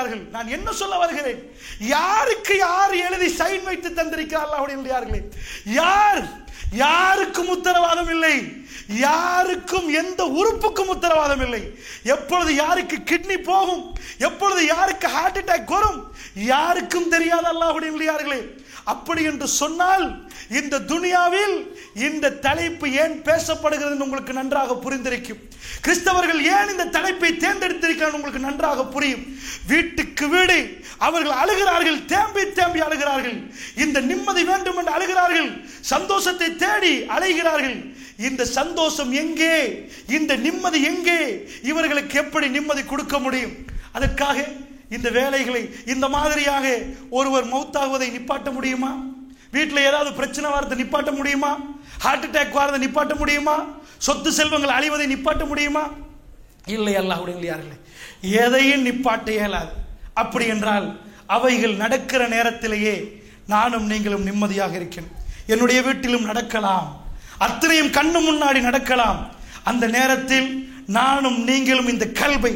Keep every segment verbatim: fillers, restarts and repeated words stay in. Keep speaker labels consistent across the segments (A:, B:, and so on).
A: நல்லடியார்கள், நான் என்ன சொல்ல வருகிறேன், யாருக்கு யார் எழுதி சைன் வைத்து தந்திருக்கிறார் அல்லாஹ்வுடைய நல்லடியார்களே? யார் யாருக்கும் உத்தரவாதம் இல்லை, யாருக்கும் எந்த உறுப்புக்கும் உத்தரவாதம் இல்லை. எப்பொழுது யாருக்கு கிட்னி போகும், எப்பொழுது யாருக்கு ஹார்ட் அட்டாக் வரும், யாருக்கும் தெரியாது அல்லாஹ்வுடைய நல்லடியார்களே. அப்படி என்று சொன்னால் இந்த துனியாவில் இந்த தலைப்பு ஏன் பேசப்படுகிறது உங்களுக்கு நன்றாக புரிந்திருக்கும். கிறிஸ்தவர்கள் ஏன் இந்த தலைப்பை தேர்ந்தெடுத்திருக்கிறார்கள் உங்களுக்கு நன்றாக புரியும். வீட்டுக்கு வீடு அவர்கள் அழுகிறார்கள், தேம்பி தேம்பி அழுகிறார்கள். இந்த நிம்மதி வேண்டும் என்று அழுகிறார்கள், சந்தோஷத்தை தேடி அலைகிறார்கள். இந்த சந்தோஷம் எங்கே, இந்த நிம்மதி எங்கே, இவர்களுக்கு எப்படி நிம்மதி கொடுக்க முடியும்? அதற்காக இந்த வேலைகளை இந்த மாதிரியாக ஒருவர் மௌத்தாகுவதை நிப்பாட்ட முடியுமா? வீட்டில் ஏதாவது பிரச்சனை வரதை நிப்பாட்ட முடியுமா? ஹார்ட் அட்டாக் வரதை நிப்பாட்ட முடியுமா? சொத்து செல்வங்கள் அழிவதை நிப்பாட்ட முடியுமா? இல்லை, அல்லாஹ்வுடைய நல்லடியார்களே, எதையும் நிப்பாட்ட இயலாது. அப்படி என்றால் அவைகள் நடக்கிற நேரத்திலேயே நானும் நீங்களும் நிம்மதியாக இருக்கணும். என்னுடைய வீட்டிலும் நடக்கலாம், அத்தனையும் கண்ணு முன்னாடி நடக்கலாம். அந்த நேரத்தில் நானும் நீங்களும் இந்த கல்வை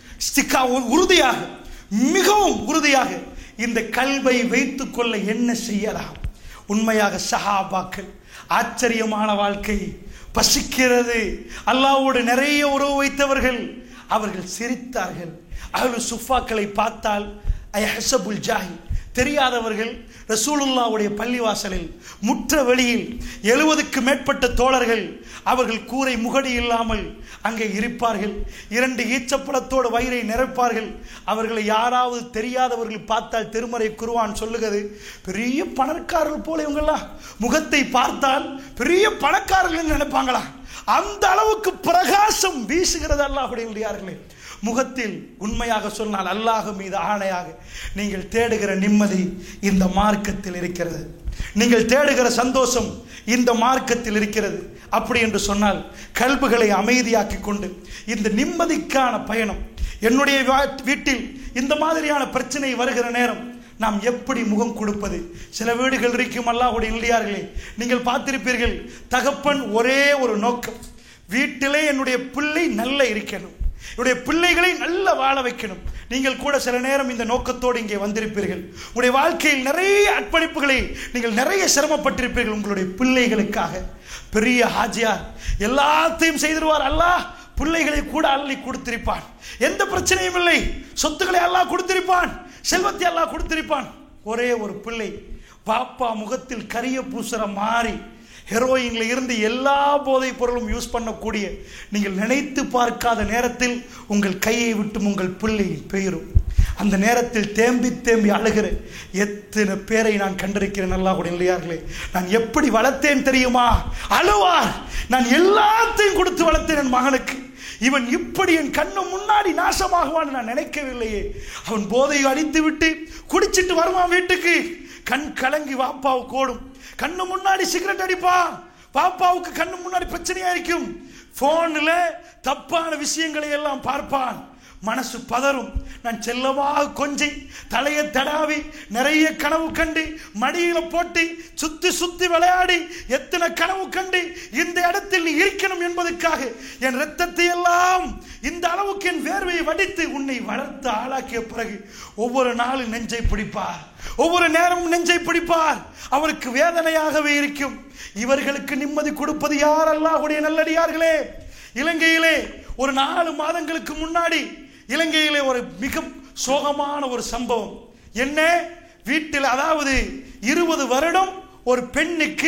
A: உறுதியாக, மிகவும் உறுதியாக இந்த கல்வை வைத்துக் கொள்ள என்ன செய்யலாம்? உண்மையாக சஹாபாக்கள் ஆச்சரியமான வாழ்க்கை, பசிக்கிறது, அல்லாஹ்வோடு நிறைய உறவு வைத்தவர்கள். அவர்கள் சிரித்தார்கள். அஹ்லு சுஃபாக்களை பார்த்தால் அயஹ்சபுல் ஜாஹி, தெரியாதவர்கள் ரசூலுல்லாஹ்வுடைய பள்ளிவாசலில் முற்ற வெளியில் எழுபதுக்கு மேற்பட்ட தோழர்கள், அவர்கள் கூரை முகடி இல்லாமல் அங்கே இருப்பார்கள். இரண்டு ஈச்சப்பழத்தோடு வயிறை நிரப்பார்கள். அவர்களை யாராவது தெரியாதவர்கள் பார்த்தால் திருமறை குர்ஆன் சொல்லுகிறது, பெரிய பணக்காரர்கள் போல இவங்கெல்லாம் முகத்தை பார்த்தால் பெரிய பணக்காரர்கள் நினைப்பாங்களா? அந்த அளவுக்கு பிரகாசம் வீசுகிறது அல்லாஹ்வுடைய நல்லடியார்களே முகத்தில். உண்மையாக சொன்னால் அல்லாஹ் மீது ஆணையாக, நீங்கள் தேடுகிற நிம்மதி இந்த மார்க்கத்தில் இருக்கிறது, நீங்கள் தேடுகிற சந்தோஷம் இந்த மார்க்கத்தில் இருக்கிறது. அப்படி என்று சொன்னால் கல்புகளை அமைதியாக்கி கொண்டு இந்த நிம்மதிக்கான பயணம், என்னுடைய வீட்டில் இந்த மாதிரியான பிரச்சனை வருகிற நேரம் நாம் எப்படி முகம் கொடுப்பது? சில வீடுகள் இருக்கும் அல்லாஹ்வுடைய நல்லடியார்களே, நீங்கள் பார்த்திருப்பீர்கள், தகப்பன் ஒரே ஒரு நோக்கம், வீட்டிலே என்னுடைய பிள்ளை நல்ல இருக்கணும், என்னுடைய பிள்ளைகளை நல்ல வாழ வைக்கணும். நீங்கள் கூட சில நேரம் இந்த நோக்கத்தோடு இங்கே வந்திருப்பீர்கள். உங்களுடைய வாழ்க்கையில் நிறைய அர்ப்பணிப்புகளை, நீங்கள் நிறைய சிரமப்பட்டிருப்பீர்கள் உங்களுடைய பிள்ளைகளுக்காக. பெரிய ஹாஜியார் எல்லாத்தையும் செய்திருவார், அல்லாஹ் பிள்ளைகளை கூட அள்ளி கொடுத்திருப்பான், எந்த பிரச்சனையும் இல்லை, சொத்துக்களை அல்லாஹ் கொடுத்திருப்பான், செல்வத்தை அல்லாஹ் கொடுத்திருப்பான். ஒரே ஒரு பிள்ளை, பாப்பா முகத்தில் கரிய பூசுற மாறி ஹெரோயின்ல இருந்து எல்லா போதைப் பொருளும் யூஸ் பண்ணக்கூடிய, நீங்கள் நினைத்து பார்க்காத நேரத்தில் உங்கள் கையை விட்டு உங்கள் பிள்ளை பெயரும். அந்த நேரத்தில் தேம்பி தேம்பி அழுகிற எத்தனை பேரை நான் கண்டிருக்கிறேன் அல்லாஹ்வுடைய நல்லடியார்களே. நான் எப்படி வளர்த்தேன் தெரியுமா? அழுவார், நான் எல்லாத்தையும் கொடுத்து வளர்த்தேன் என் மகனுக்கு, இவன் இப்படி என் கண்ணு முன்னாடி நாசமாகுவான்னு நான் நினைக்கவில்லையே. அவன் போதையை அடித்து விட்டு குடிச்சிட்டு வருவான் வீட்டுக்கு, கண் கலங்கி வாப்பாவுக்கு ஓடும், கண்ணு முன்னாடி சிகரெட் அடிப்பான், பாப்பாவுக்கு கண்ணு முன்னாடி பிரச்சனையா இருக்கும், போன்ல தப்பான விஷயங்களை எல்லாம் பார்ப்பான், மனசு பதறும். நான் செல்லமாக கொஞ்சி தலையை தடாவி நிறைய கனவு கண்டு மடியில போட்டு சுத்தி சுத்தி விளையாடி எத்தனை கனவு கண்டு இந்த இடத்தில் நீ இருக்கணும் என்பதற்காக என் ரத்தத்தை எல்லாம் இந்த அளவுக்கு என் வேர்வையை வடித்து உன்னை வளர்த்து ஆளாக்கிய பிறகு ஒவ்வொரு நாளும் நெஞ்சை பிடிப்பார், ஒவ்வொரு நேரமும் நெஞ்சை பிடிப்பார். அவருக்கு வேதனையாகவே இருக்கும். இவர்களுக்கு நிம்மதி கொடுப்பது யார்? அல்லாஹ்வுடைய நல்லடியார்களே. இலங்கையிலே ஒரு நாலு மாதங்களுக்கு முன்னாடி இலங்கையிலே ஒரு மிக சோகமான ஒரு சம்பவம். என்ன? வீட்டில் அதாவது இருபது வருடம் ஒரு பெண்ணுக்கு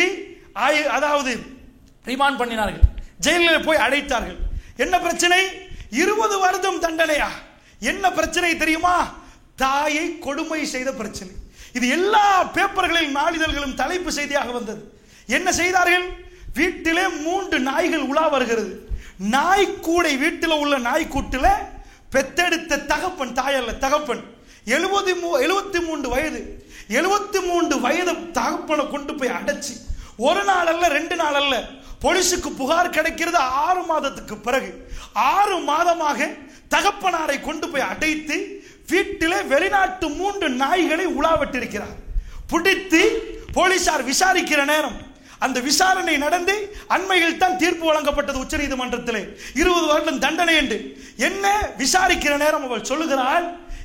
A: அதாவது ரிமாண்ட் பண்ணினார்கள், ஜெயிலில் போய் அடைத்தார்கள். என்ன பிரச்சனை? இருபது வருடம் தண்டனையா? என்ன பிரச்சனை தெரியுமா? தாயை கொடுமை செய்த பிரச்சனை. இது எல்லா பேப்பர்களில் நாளிதழ்களும் தலைப்பு செய்தியாக வந்தது. என்ன செய்தார்கள்? வீட்டிலே மூன்று நாய்கள் உலா வருகிறது. நாய்க்கூடை, வீட்டில் உள்ள நாய்க்கூட்டில் பெத்தெடுத்த தகப்பன், தாயல்ல தகப்பன், எழுபது எழுபத்தி மூன்று வயது எழுபத்தி மூன்று வயது தகப்பனை கொண்டு போய் அடைச்சி ஒரு நாள் அல்ல ரெண்டு நாள் அல்ல, போலீஸுக்கு புகார் கிடைக்கிறது ஆறு மாதத்துக்கு பிறகு. ஆறு மாதமாக தகப்பனாரை கொண்டு போய் அடைத்து வீட்டிலே வெளிநாட்டு மூன்று நாய்களை உலாவிட்டிருக்கிறார். பிடித்து போலீசார் விசாரிக்கிற நேரம், அந்த விசாரணை நடந்து அண்மையில் தான் தீர்ப்பு வழங்கப்பட்டது உச்ச நீதிமன்றத்திலே, இருபது வருடம் தண்டனை என்று. என்ன விசாரிக்கிற நேரம் அவள் சொல்லுகிறாள், ஏனப்பா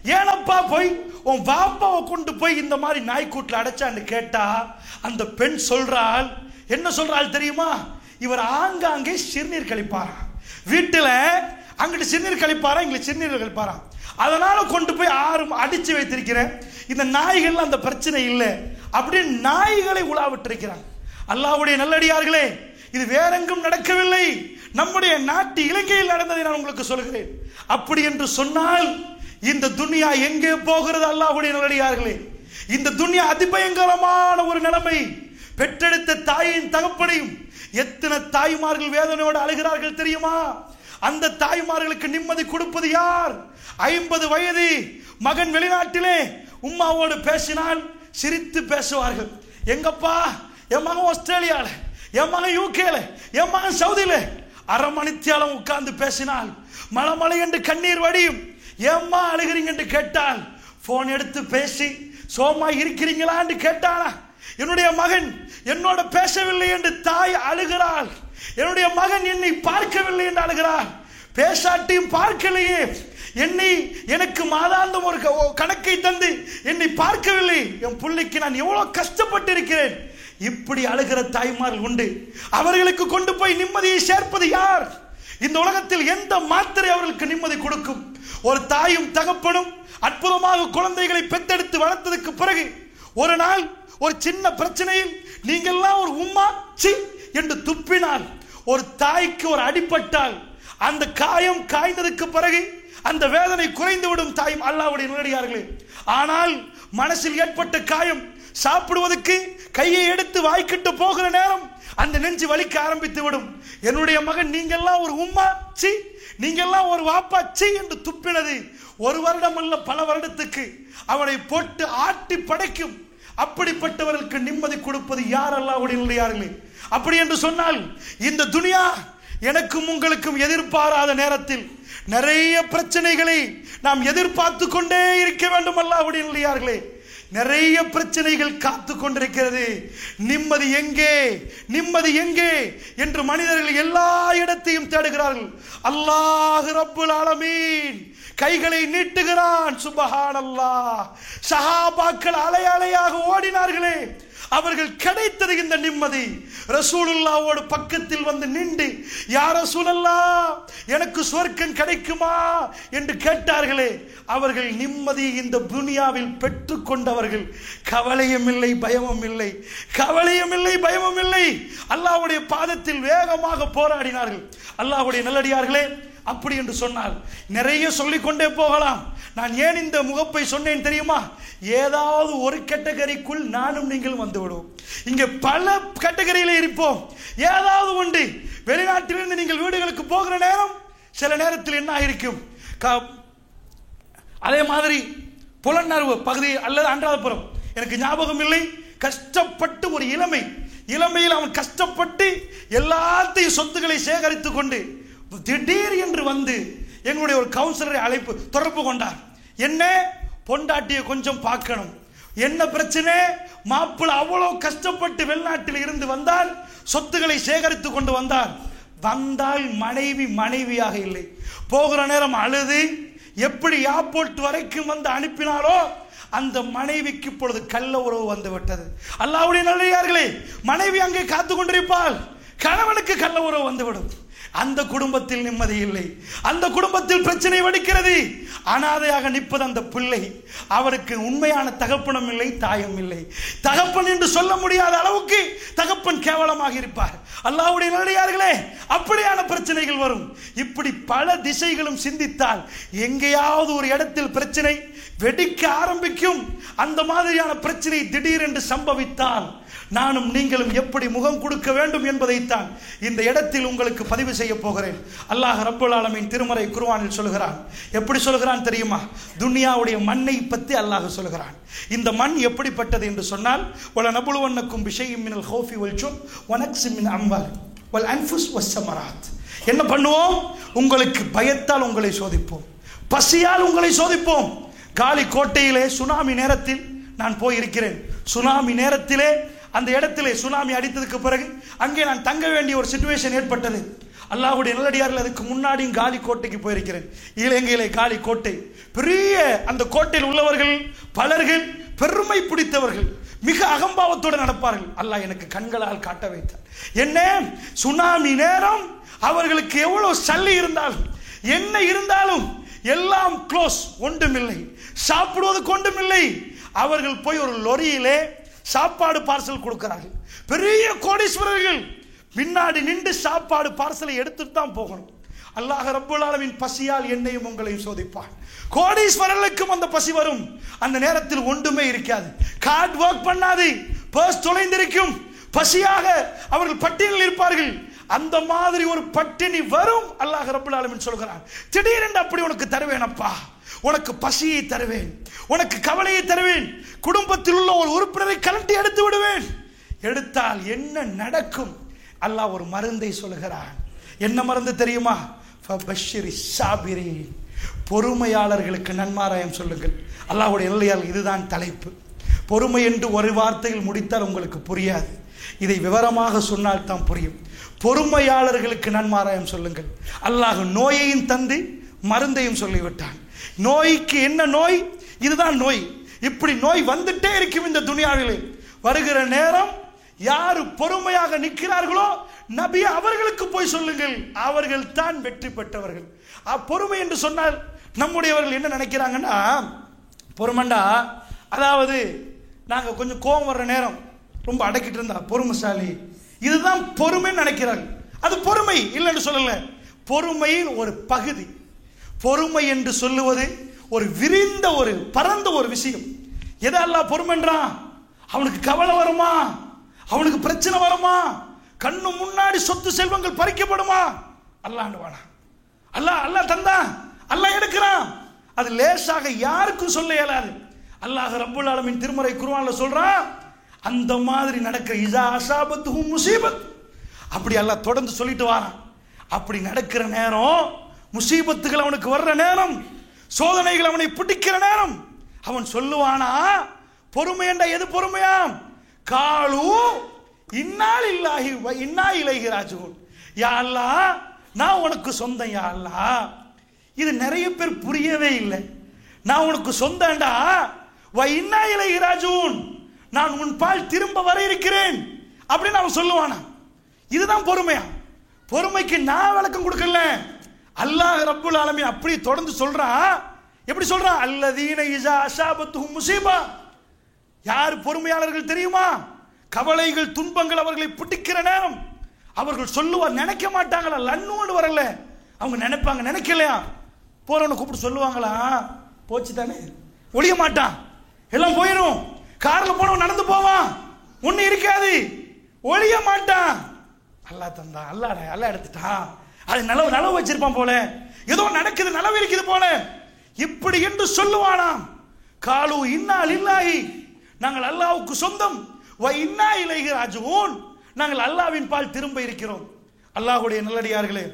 A: ஏப்பா போய் உன் பாப்பாவை கொண்டு போய் இந்த மாதிரி நாய்க்கூட்டில் அடைச்சான்னு கேட்டா அந்த பெண் சொல்றாள், என்ன சொல்றாள் தெரியுமா? இவர் ஆங்காங்கே சிறுநீர் கழிப்பாராம், வீட்டுல அங்கிட்டு சிறுநீர் கழிப்பாரா, இங்க சிறுநீர் கழிப்பாராம், அதனால கொண்டு போய் ஆறு அடிச்சு வைத்திருக்கிறேன், இந்த நாய்கள் அந்த பிரச்சனை இல்லை அப்படின்னு நாய்களை உலாவிட்டிருக்கிறாங்க. அல்லாஹ்வுடைய நல்லடியார்களே, இது வேறெங்கும் நடக்கவில்லை, நம்முடைய நாட்டு இலங்கையில் நடந்ததை நான் உங்களுக்கு சொல்கிறேன். அப்படி என்று சொன்னால் இந்த துனியா எங்கே போகிறது? அல்லாஹ்வுடைய நல்லடியார்களே, இந்த துனியா அதிபயங்கரமான ஒரு நிலைமை. பெற்றெடுத்த தாயின் தகப்பனையும் எத்தனை தாய்மார்கள் வேதனையோடு அழுகிறார்கள் தெரியுமா? அந்த தாய்மார்களுக்கு நிம்மதி கொடுப்பது யார்? ஐம்பது வயது மகன் வெளிநாட்டிலே உம்மாவோடு பேசினால் சிரித்து பேசுவார்கள். எங்கப்பா, என் மகன் ஆஸ்திரேலியால, என் மகன் யூகேல, என் மகன் சவுதியில. அரை மணித்தியாலம் உட்கார்ந்து பேசினால் மலை மலை என்று கண்ணீர் வடியும். ஏம்மா அழுகிறீங்க என்று கேட்டால் போன் எடுத்து பேசி சோமா இருக்கிறீங்களா என்று கேட்டானா, என்னுடைய மகன் என்னோட பேசவில்லை என்று தாய் அழுகிறாள். என்னுடைய மகன் என்னை பார்க்கவில்லை என்று அழுகிறாள். பேசாட்டியும் பார்க்கலையே, என்னை எனக்கு மாதாந்தம் ஒரு கணக்கை தந்து என்னை பார்க்கவில்லை, என் பிள்ளைக்கு நான் எவ்வளவு கஷ்டப்பட்டு இருக்கிறேன். இப்படி அழுகிற தாய்மார்கள் உண்டு. அவர்களுக்கு கொண்டு போய் நிம்மதியை சேர்ப்பது யார்? இந்த உலகத்தில் எந்த மாத்திரை அவர்களுக்கு நிம்மதி கொடுக்கும்? ஒரு தாயும் தகப்பனும் அற்புதமாக குழந்தைகளை பெத்தெடுத்து வளர்த்ததுக்கு பிறகு ஒரு நாள் ஒரு சின்ன பிரச்சனையில் நீங்கள்லாம் ஒரு உம்மா சி என்று துப்பினால், ஒரு தாய்க்கு ஒரு அடிபட்டால் அந்த காயம் காய்ந்ததுக்கு பிறகு அந்த வேதனை குறைந்து விடும் தாயும் அல்லாஹ்வுடைய நல்லடியார்களே. ஆனால் மனசில் ஏற்பட்ட காயம் சாப்பிடுவதற்கு கையை எடுத்து வாய்க்கிட்டு போகிற நேரம் அந்த நெஞ்சு வலிக்க ஆரம்பித்து விடும். என்னுடைய மகன் நீங்கெல்லாம் ஒரு உம்மா சி, நீங்கெல்லாம் ஒரு வாப்பா சி என்று துப்பினது ஒரு வருடம் அல்ல பல வருடத்துக்கு அவனை போட்டு ஆட்டி படைக்கும். அப்படிப்பட்டவர்களுக்கு நிம்மதி கொடுப்பது யார்? அல்லாஹ்வுடைய நல்லடியார்களே. அப்படி என்று சொன்னால் இந்த துனியா எனக்கும் உங்களுக்கும் எதிர்பாராத நேரத்தில் நிறைய பிரச்சனைகளை நாம் எதிர்பார்த்து கொண்டே இருக்க வேண்டும். அல்லாஹ்வுடைய நல்லடியார்களே, நிறைய பிரச்சனைகள் காத்து கொண்டிருக்கிறது. நிம்மதி எங்கே, நிம்மதி எங்கே என்று மனிதர்கள் எல்லா இடத்தையும் தேடுகிறார்கள். அல்லாஹ் ரப்புல் ஆலமீன் கைகளை நீட்டுகிறான். சுப்ஹானல்லாஹ். சஹாபாக்கள் அலை அலையாக ஓடினார்களே, அவர்கள் கிடைத்தது இந்த நிம்மதி. ரசூலுல்லாஹ்வோடு பக்கத்தில் வந்து நின்று யா ரசூலல்லாஹ் எனக்கு சொர்க்கம் கிடைக்குமா என்று கேட்டார்களே, அவர்கள் நிம்மதி இந்த துனியாவில் பெற்று கொண்டவர்கள். கவலையும் இல்லை, பயமும் இல்லை, கவலையும் இல்லை, பயமும் இல்லை. அல்லாஹ்வுடைய பாதத்தில் வேகமாக போராடினார்கள். அல்லாஹ்வுடைய நல்லடியார்களே, அப்படி என்று சொன்னால் நிறைய சொல்லிக்கொண்டே போகலாம். நான் ஏன் இந்த முகப்பை சொன்னேன் தெரியுமா? ஏதாவது ஒரு கேட்டகரிக்குள் நானும் நீங்கள் வந்து விடுவோம். இங்கே பல கேட்டகரியில இருப்போம். ஏதாவது ஒன்று வெளிநாட்டிலிருந்து நீங்கள் வீடுகளுக்கு போகிற நேரம் சில நேரத்தில் என்ன ஆயிருக்கும், அதே மாதிரி புலனர்வு பகுதி அல்லது அன்றாதபுரம் எனக்கு ஞாபகம் இல்லை, கஷ்டப்பட்டு ஒரு இளமை இளமையில் அவன் கஷ்டப்பட்டு எல்லாத்தையும் சொத்துக்களை சேகரித்து கொண்டு திடீர் என்று வந்து எங்களுடைய ஒரு கவுன்சிலரை அழைப்பு தொடர்பு கொண்டார். என்ன பொண்டாட்டியை கொஞ்சம் பார்க்கணும், என்ன பிரச்சனை? மாப்பிள்ளை அவ்வளவு கஷ்டப்பட்டு வெளிநாட்டில் இருந்து வந்தால், சொத்துக்களை சேகரித்து கொண்டு வந்தார். வந்தால் மனைவி மனைவியாக இல்லை. போகிற நேரம் அழுது எப்படி ஏர்போர்ட் வரைக்கும் வந்து அனுப்பினாரோ அந்த மனைவிக்கு இப்பொழுது கள்ள உறவு வந்து விட்டது. அல்லாஹ்வுடைய நல்லடியார்களே, மனைவி அங்கே காத்து கொண்டிருப்பாள், கணவனுக்கு கள்ள உறவு வந்துவிடும். அந்த குடும்பத்தில் நிம்மதி இல்லை, அந்த குடும்பத்தில் பிரச்சனை வெடிக்கிறது. அனாதையாக நிற்பது அந்த பிள்ளை. அவருக்கு உண்மையான தகப்பனும் இல்லை, தாயும் இல்லை. தகப்பன் என்று சொல்ல முடியாத அளவுக்கு தகப்பன் கேவலமாக இருப்பார். அல்லாஹ்வுடைய நல்லடியார்களே, அப்படியான பிரச்சனைகள் வரும். இப்படி பல திசைகளும் சிந்தித்தால் எங்கேயாவது ஒரு இடத்தில் பிரச்சனை வெடிக்க ஆரம்பிக்கும். அந்த மாதிரியான பிரச்சனை திடீரென்று சம்பவித்தால் நானும் நீங்களும் எப்படி முகம் கொடுக்க வேண்டும் என்பதைத்தான் இந்த இடத்தில் உங்களுக்கு பதிவு செய்ய போகிறேன். அல்லாஹ் ரப்பல் ஆலமீன் திருமறை குர்ஆனில் சொல்கிறான். எப்படி சொல்கிறான் தெரியுமா? துனியாவுடைய மண்ணை பற்றி அல்லாஹ் சொல்கிறான். இந்த மண் எப்படிப்பட்டது என்று சொன்னால், வல நபுலுவன்னக்கும் பிஷைஇம் மினல் ஹௌஃபி வல் ஜுஅ் வ நக்ஸின் மின் அம்வால் வல் அன்ஃபுஸ் வஸ்ஸமராத். என்ன பண்ணுவோம்? உங்களுக்கு பயத்தால் உங்களை சோதிப்போம், பசியால் உங்களை சோதிப்போம். காலி கோட்டையிலே சுனாமி நேரத்தில் நான் போயிருக்கிறேன். சுனாமி நேரத்திலே அந்த இடத்திலே சுனாமி அடித்ததுக்கு பிறகு அங்கே நான் தங்க வேண்டிய ஒரு சிச்சுவேஷன் ஏற்பட்டது. அல்லாஹ்வுடைய நல்லடியார்கள், அதுக்கு முன்னாடியும் காலி கோட்டைக்கு போயிருக்கிறேன். இலங்கையிலே காலி கோட்டை, பெரிய அந்த கோட்டையில் உள்ளவர்கள் பலர்கள் பெருமை பிடித்தவர்கள், மிக அகம்பாவத்தோடு நடப்பார்கள். அல்லாஹ் எனக்கு கண்களால் காட்ட வைத்தார். என்ன சுனாமி நேரம் அவர்களுக்கு எவ்வளவு சல்லி இருந்தாலும் என்ன இருந்தாலும் எல்லாம் க்ளோஸ், ஒன்றுமில்லை, சாப்பிடுவதற்கு ஒன்றுமில்லை. அவர்கள் போய் ஒரு லொரியிலே சாப்பாடு பார்சல் கொடுக்கிறார்கள். பெரிய கோடீஸ்வரர்கள் பின்னாடி நின்று சாப்பாடு பார்சலை எடுத்துட்டு தான் போகணும். அல்லாஹ் ரப்பல் ஆலமீன் பசியால் என்னையும் உங்களையும் சோதிப்பான். கோடீஸ்வரர்களுக்கும் அந்த பசி வரும். அந்த நேரத்தில் ஒன்றுமே இருக்காது, கார்டு ஒர்க் பண்ணாது, பர்ஸ் தொலைந்திருக்கும், பசியாக அவர்கள் பட்டியலில் இருப்பார்கள். அந்த மாதிரி ஒரு பட்டினி வரும். அல்லாஹ் ரப்பல் ஆலமீன் சொல்கிறான், திடீரென்று அப்படி உனக்கு தருவேனப்பா, உனக்கு பசியை தருவேன், உனக்கு கவலையை தருவேன், குடும்பத்தில் உள்ள ஒரு உறுப்பினரை கலட்டி எடுத்து விடுவேன். எடுத்தால் என்ன நடக்கும்? அல்லாஹ் ஒரு மருந்தை சொல்கிறான். என்ன மருந்து தெரியுமா? ஃபபஷ்ஷிரி ஸாபிரீன், பொறுமையாளர்களுக்கு நன்மாராயம் சொல்லுங்கள். அல்லாஹ்வுடைய நல்லடியார்கள், இதுதான் தலைப்பு. பொறுமை என்று ஒரு வார்த்தையில் முடித்தால் உங்களுக்கு புரியாது, இதை விவரமாக சொன்னால் தான் புரியும். பொறுமையாளர்களுக்கு நன்மாராயம் சொல்லுங்கள். அல்லாஹ் நோயையும் தந்து மருந்தையும் சொல்லிவிட்டான். நோய்க்கு என்ன நோய்? இதுதான் நோய். இப்படி நோய் வந்துட்டே இருக்கும் இந்த துனியாவிலே. வருகிற நேரம் யாரு பொறுமையாக நிற்கிறார்களோ நபி அவர்களுக்கு போய் சொல்லுங்கள், அவர்கள் தான் வெற்றி பெற்றவர்கள். பொறுமை என்று சொன்னால் நம்முடையவர்கள் என்ன நினைக்கிறாங்கன்னா, பொறுமண்டா அதாவது நாங்கள் கொஞ்சம் கோபம் வர்ற நேரம் ரொம்ப அடக்கிட்டு இருந்தா பொறுமைசாலி, இதுதான் பொறுமைன்னு நினைக்கிறார்கள். அது பொறுமை இல்லைன்னு சொல்லல, பொறுமையின் ஒரு பகுதி. பொறுமை என்று சொல்லுவது ஒரு விரிந்த ஒரு பரந்த ஒரு விஷயம். எதை அல்லாஹ் பொறுமைன்றான்? அவனுக்கு கவலை வருமா, அவனுக்கு பிரச்சனை வருமா, கண்ணு முன்னாடி சொத்து செல்வங்கள் பறிக்கப்படுமா, அல்லாஹ் வாடா, அல்லாஹ் அல்லாஹ் தந்தான், அல்லாஹ் எடுக்கிறான். அது லேசாக யாருக்கும் சொல்ல இயலாது. அல்லாஹ் ரப்பல் ஆலமீன் திருமறை குர்ஆன்ல சொல்றான், அந்த மாதிரி நடக்கிற இஸா அஸாபத்துஹும் முஸீபத், அப்படி அல்லாஹ் தொடர்ந்து சொல்லிட்டு வரான். அப்படி நடக்கிற நேரம், முசீபத்துகள் அவனுக்கு வர்ற நேரம், சோதனைகள் அவனை பிடிக்கிற நேரம், அவன் சொல்லுவானா, பொறுமை என்ற எது பொறுமையாம்? காலு இன்னால் இல்லாஹி வ இன்னா இலைஹி ராஜிஊன், யா அல்லாஹ் நான் உனக்கு சொந்தம், யா அல்லாஹ். இது நிறைய பேர் புரியவே இல்லை. நான் உனக்கு சொந்தம்டா, வ இன்னா இலைஹி ராஜிஊன், நான் உன் பால் திரும்ப வர இருக்கிறேன் அப்படின்னு அவன் சொல்லுவானா. இதுதான் பொறுமையா? பொறுமைக்கு நான் விளக்கம் கொடுக்கல, அல்லாஹ் ரப்புல் ஆலமீன் அப்படி தொடர்ந்து சொல்றான். எப்படி சொல்றான்? அல்லதீன இஸா அஸாபத்துஹும் முஸீபா, யார் பொறுமையாளர்கள் தெரியுமா? கவலைகள் துன்பங்கள் அவர்களை பிடிக்கிற நேரம் அவர்கள் சொல்லுவார், நினைக்க மாட்டாங்களா, லன்னோடு வரல, அவங்க நினைப்பாங்க, நினைக்கலையா, போறவனை கூப்பிட்டு சொல்லுவாங்களா, போச்சு தானே, ஒழிய மாட்டான், எல்லாம் போயிடும். கார்ல போனவன் நடந்து போவான், ஒண்ணு இருக்காது, ஒழிய மாட்டான். அல்லாஹ் தந்தான், அல்லாஹ் அல்லாஹ் எடுத்துட்டான், அது நலவு நலவு வச்சிருப்பான் போல, ஏதோ நடக்குது, நலவு இருக்குது போல, இப்படி என்று சொல்லுவானாம். காலு இன்னா லில்லாஹி, நாங்கள் அல்லாஹ்வுக்கு சொந்தம், வ இன்னா இலைஹி ராஜிஊன், நாங்கள் அல்லாஹ்வின் பால் திரும்ப இருக்கிறோம். அல்லாஹ்வுடைய நல்லடியார்களே,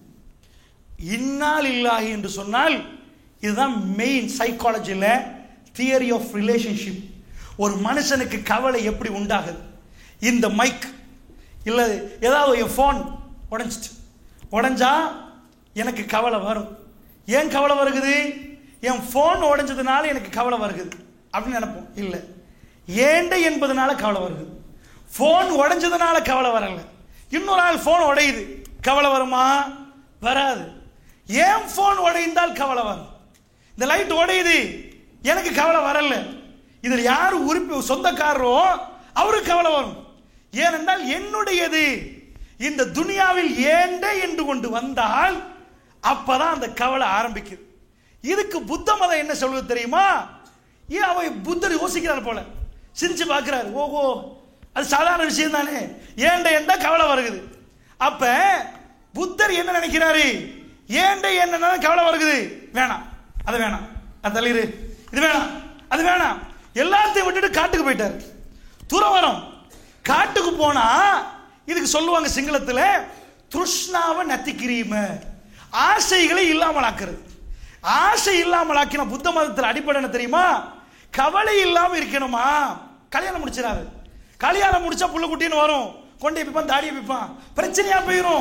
A: இன்னா லில்லாஹி என்று சொன்னால் இதுதான் மெயின் சைக்காலஜில தியரி ஆஃப் ரிலேஷன்ஷிப். ஒரு மனுஷனுக்கு கவலை எப்படி உண்டாகுது? இந்த மைக் இல்லை ஏதாவது என் ஃபோன் உடைஞ்சிட்டு, உடைஞ்சா எனக்கு கவலை வரும். ஏன் கவலை வருகுது? என் ஃபோன் உடைஞ்சதுனால எனக்கு கவலை வருகுது அப்படின்னு நினைப்போம். இல்லை, ஏண்ட என்பதனால கவலை வருது. ஃபோன் உடைஞ்சதுனால கவலை வரல. இன்னொரு ஆள் ஃபோன் உடையுது, கவலை வருமா? வராது. ஏன் ஃபோன் உடைந்தால் கவலை வரும்? இந்த லைட் உடையுது, எனக்கு கவலை வரல. இதில் யார் உறுப்பு சொந்தக்காரரோ அவருக்கு கவலை வரும். ஏனென்றால் என்னுடையது. இந்த துனியாவில் ஏண்ட என்று கொண்டு வந்தால் அப்பதான் அந்த கவலை ஆரம்பிக்குது. இதுக்கு புத்த மதம் என்ன சொல்வது தெரியுமா? ஏன் அவை புத்தர் யோசிக்கிறார் போல, சிரிச்சு பார்க்கிறார், ஓஹோ அது சாதாரண விஷயம் தானே, ஏண்ட எந்த கவலை வருகுது. அப்ப புத்தர் என்ன நினைக்கிறாரு? ஏண்ட என்ன கவலை வருகுது, வேணாம், அது வேணாம், அது தள்ளிரு, இது வேணாம், அது வேணாம், எல்லாத்தையும் விட்டுட்டு காட்டுக்கு போயிட்டாரு. துறவரம். காட்டுக்கு போனா இதுக்கு சொல்லுவாங்க சிங்களத்துல திருஷ்ணாவ நத்திக்கிரீம, ஆசைகளை இல்லாமலாக்குறது. ஆசை இல்லாமலாக்கின புத்த மதத்தில் அடிப்படை என்ன தெரியுமா? கவலை இல்லாம இருக்கணுமா? கல்யாணம் முடிச்சிடாது. கல்யாணம் முடிச்சா புள்ள குட்டின்னு வரும், கொண்டே பிப்பான், தாடியை பிப்பான், பிரச்சனையா போயிடும்.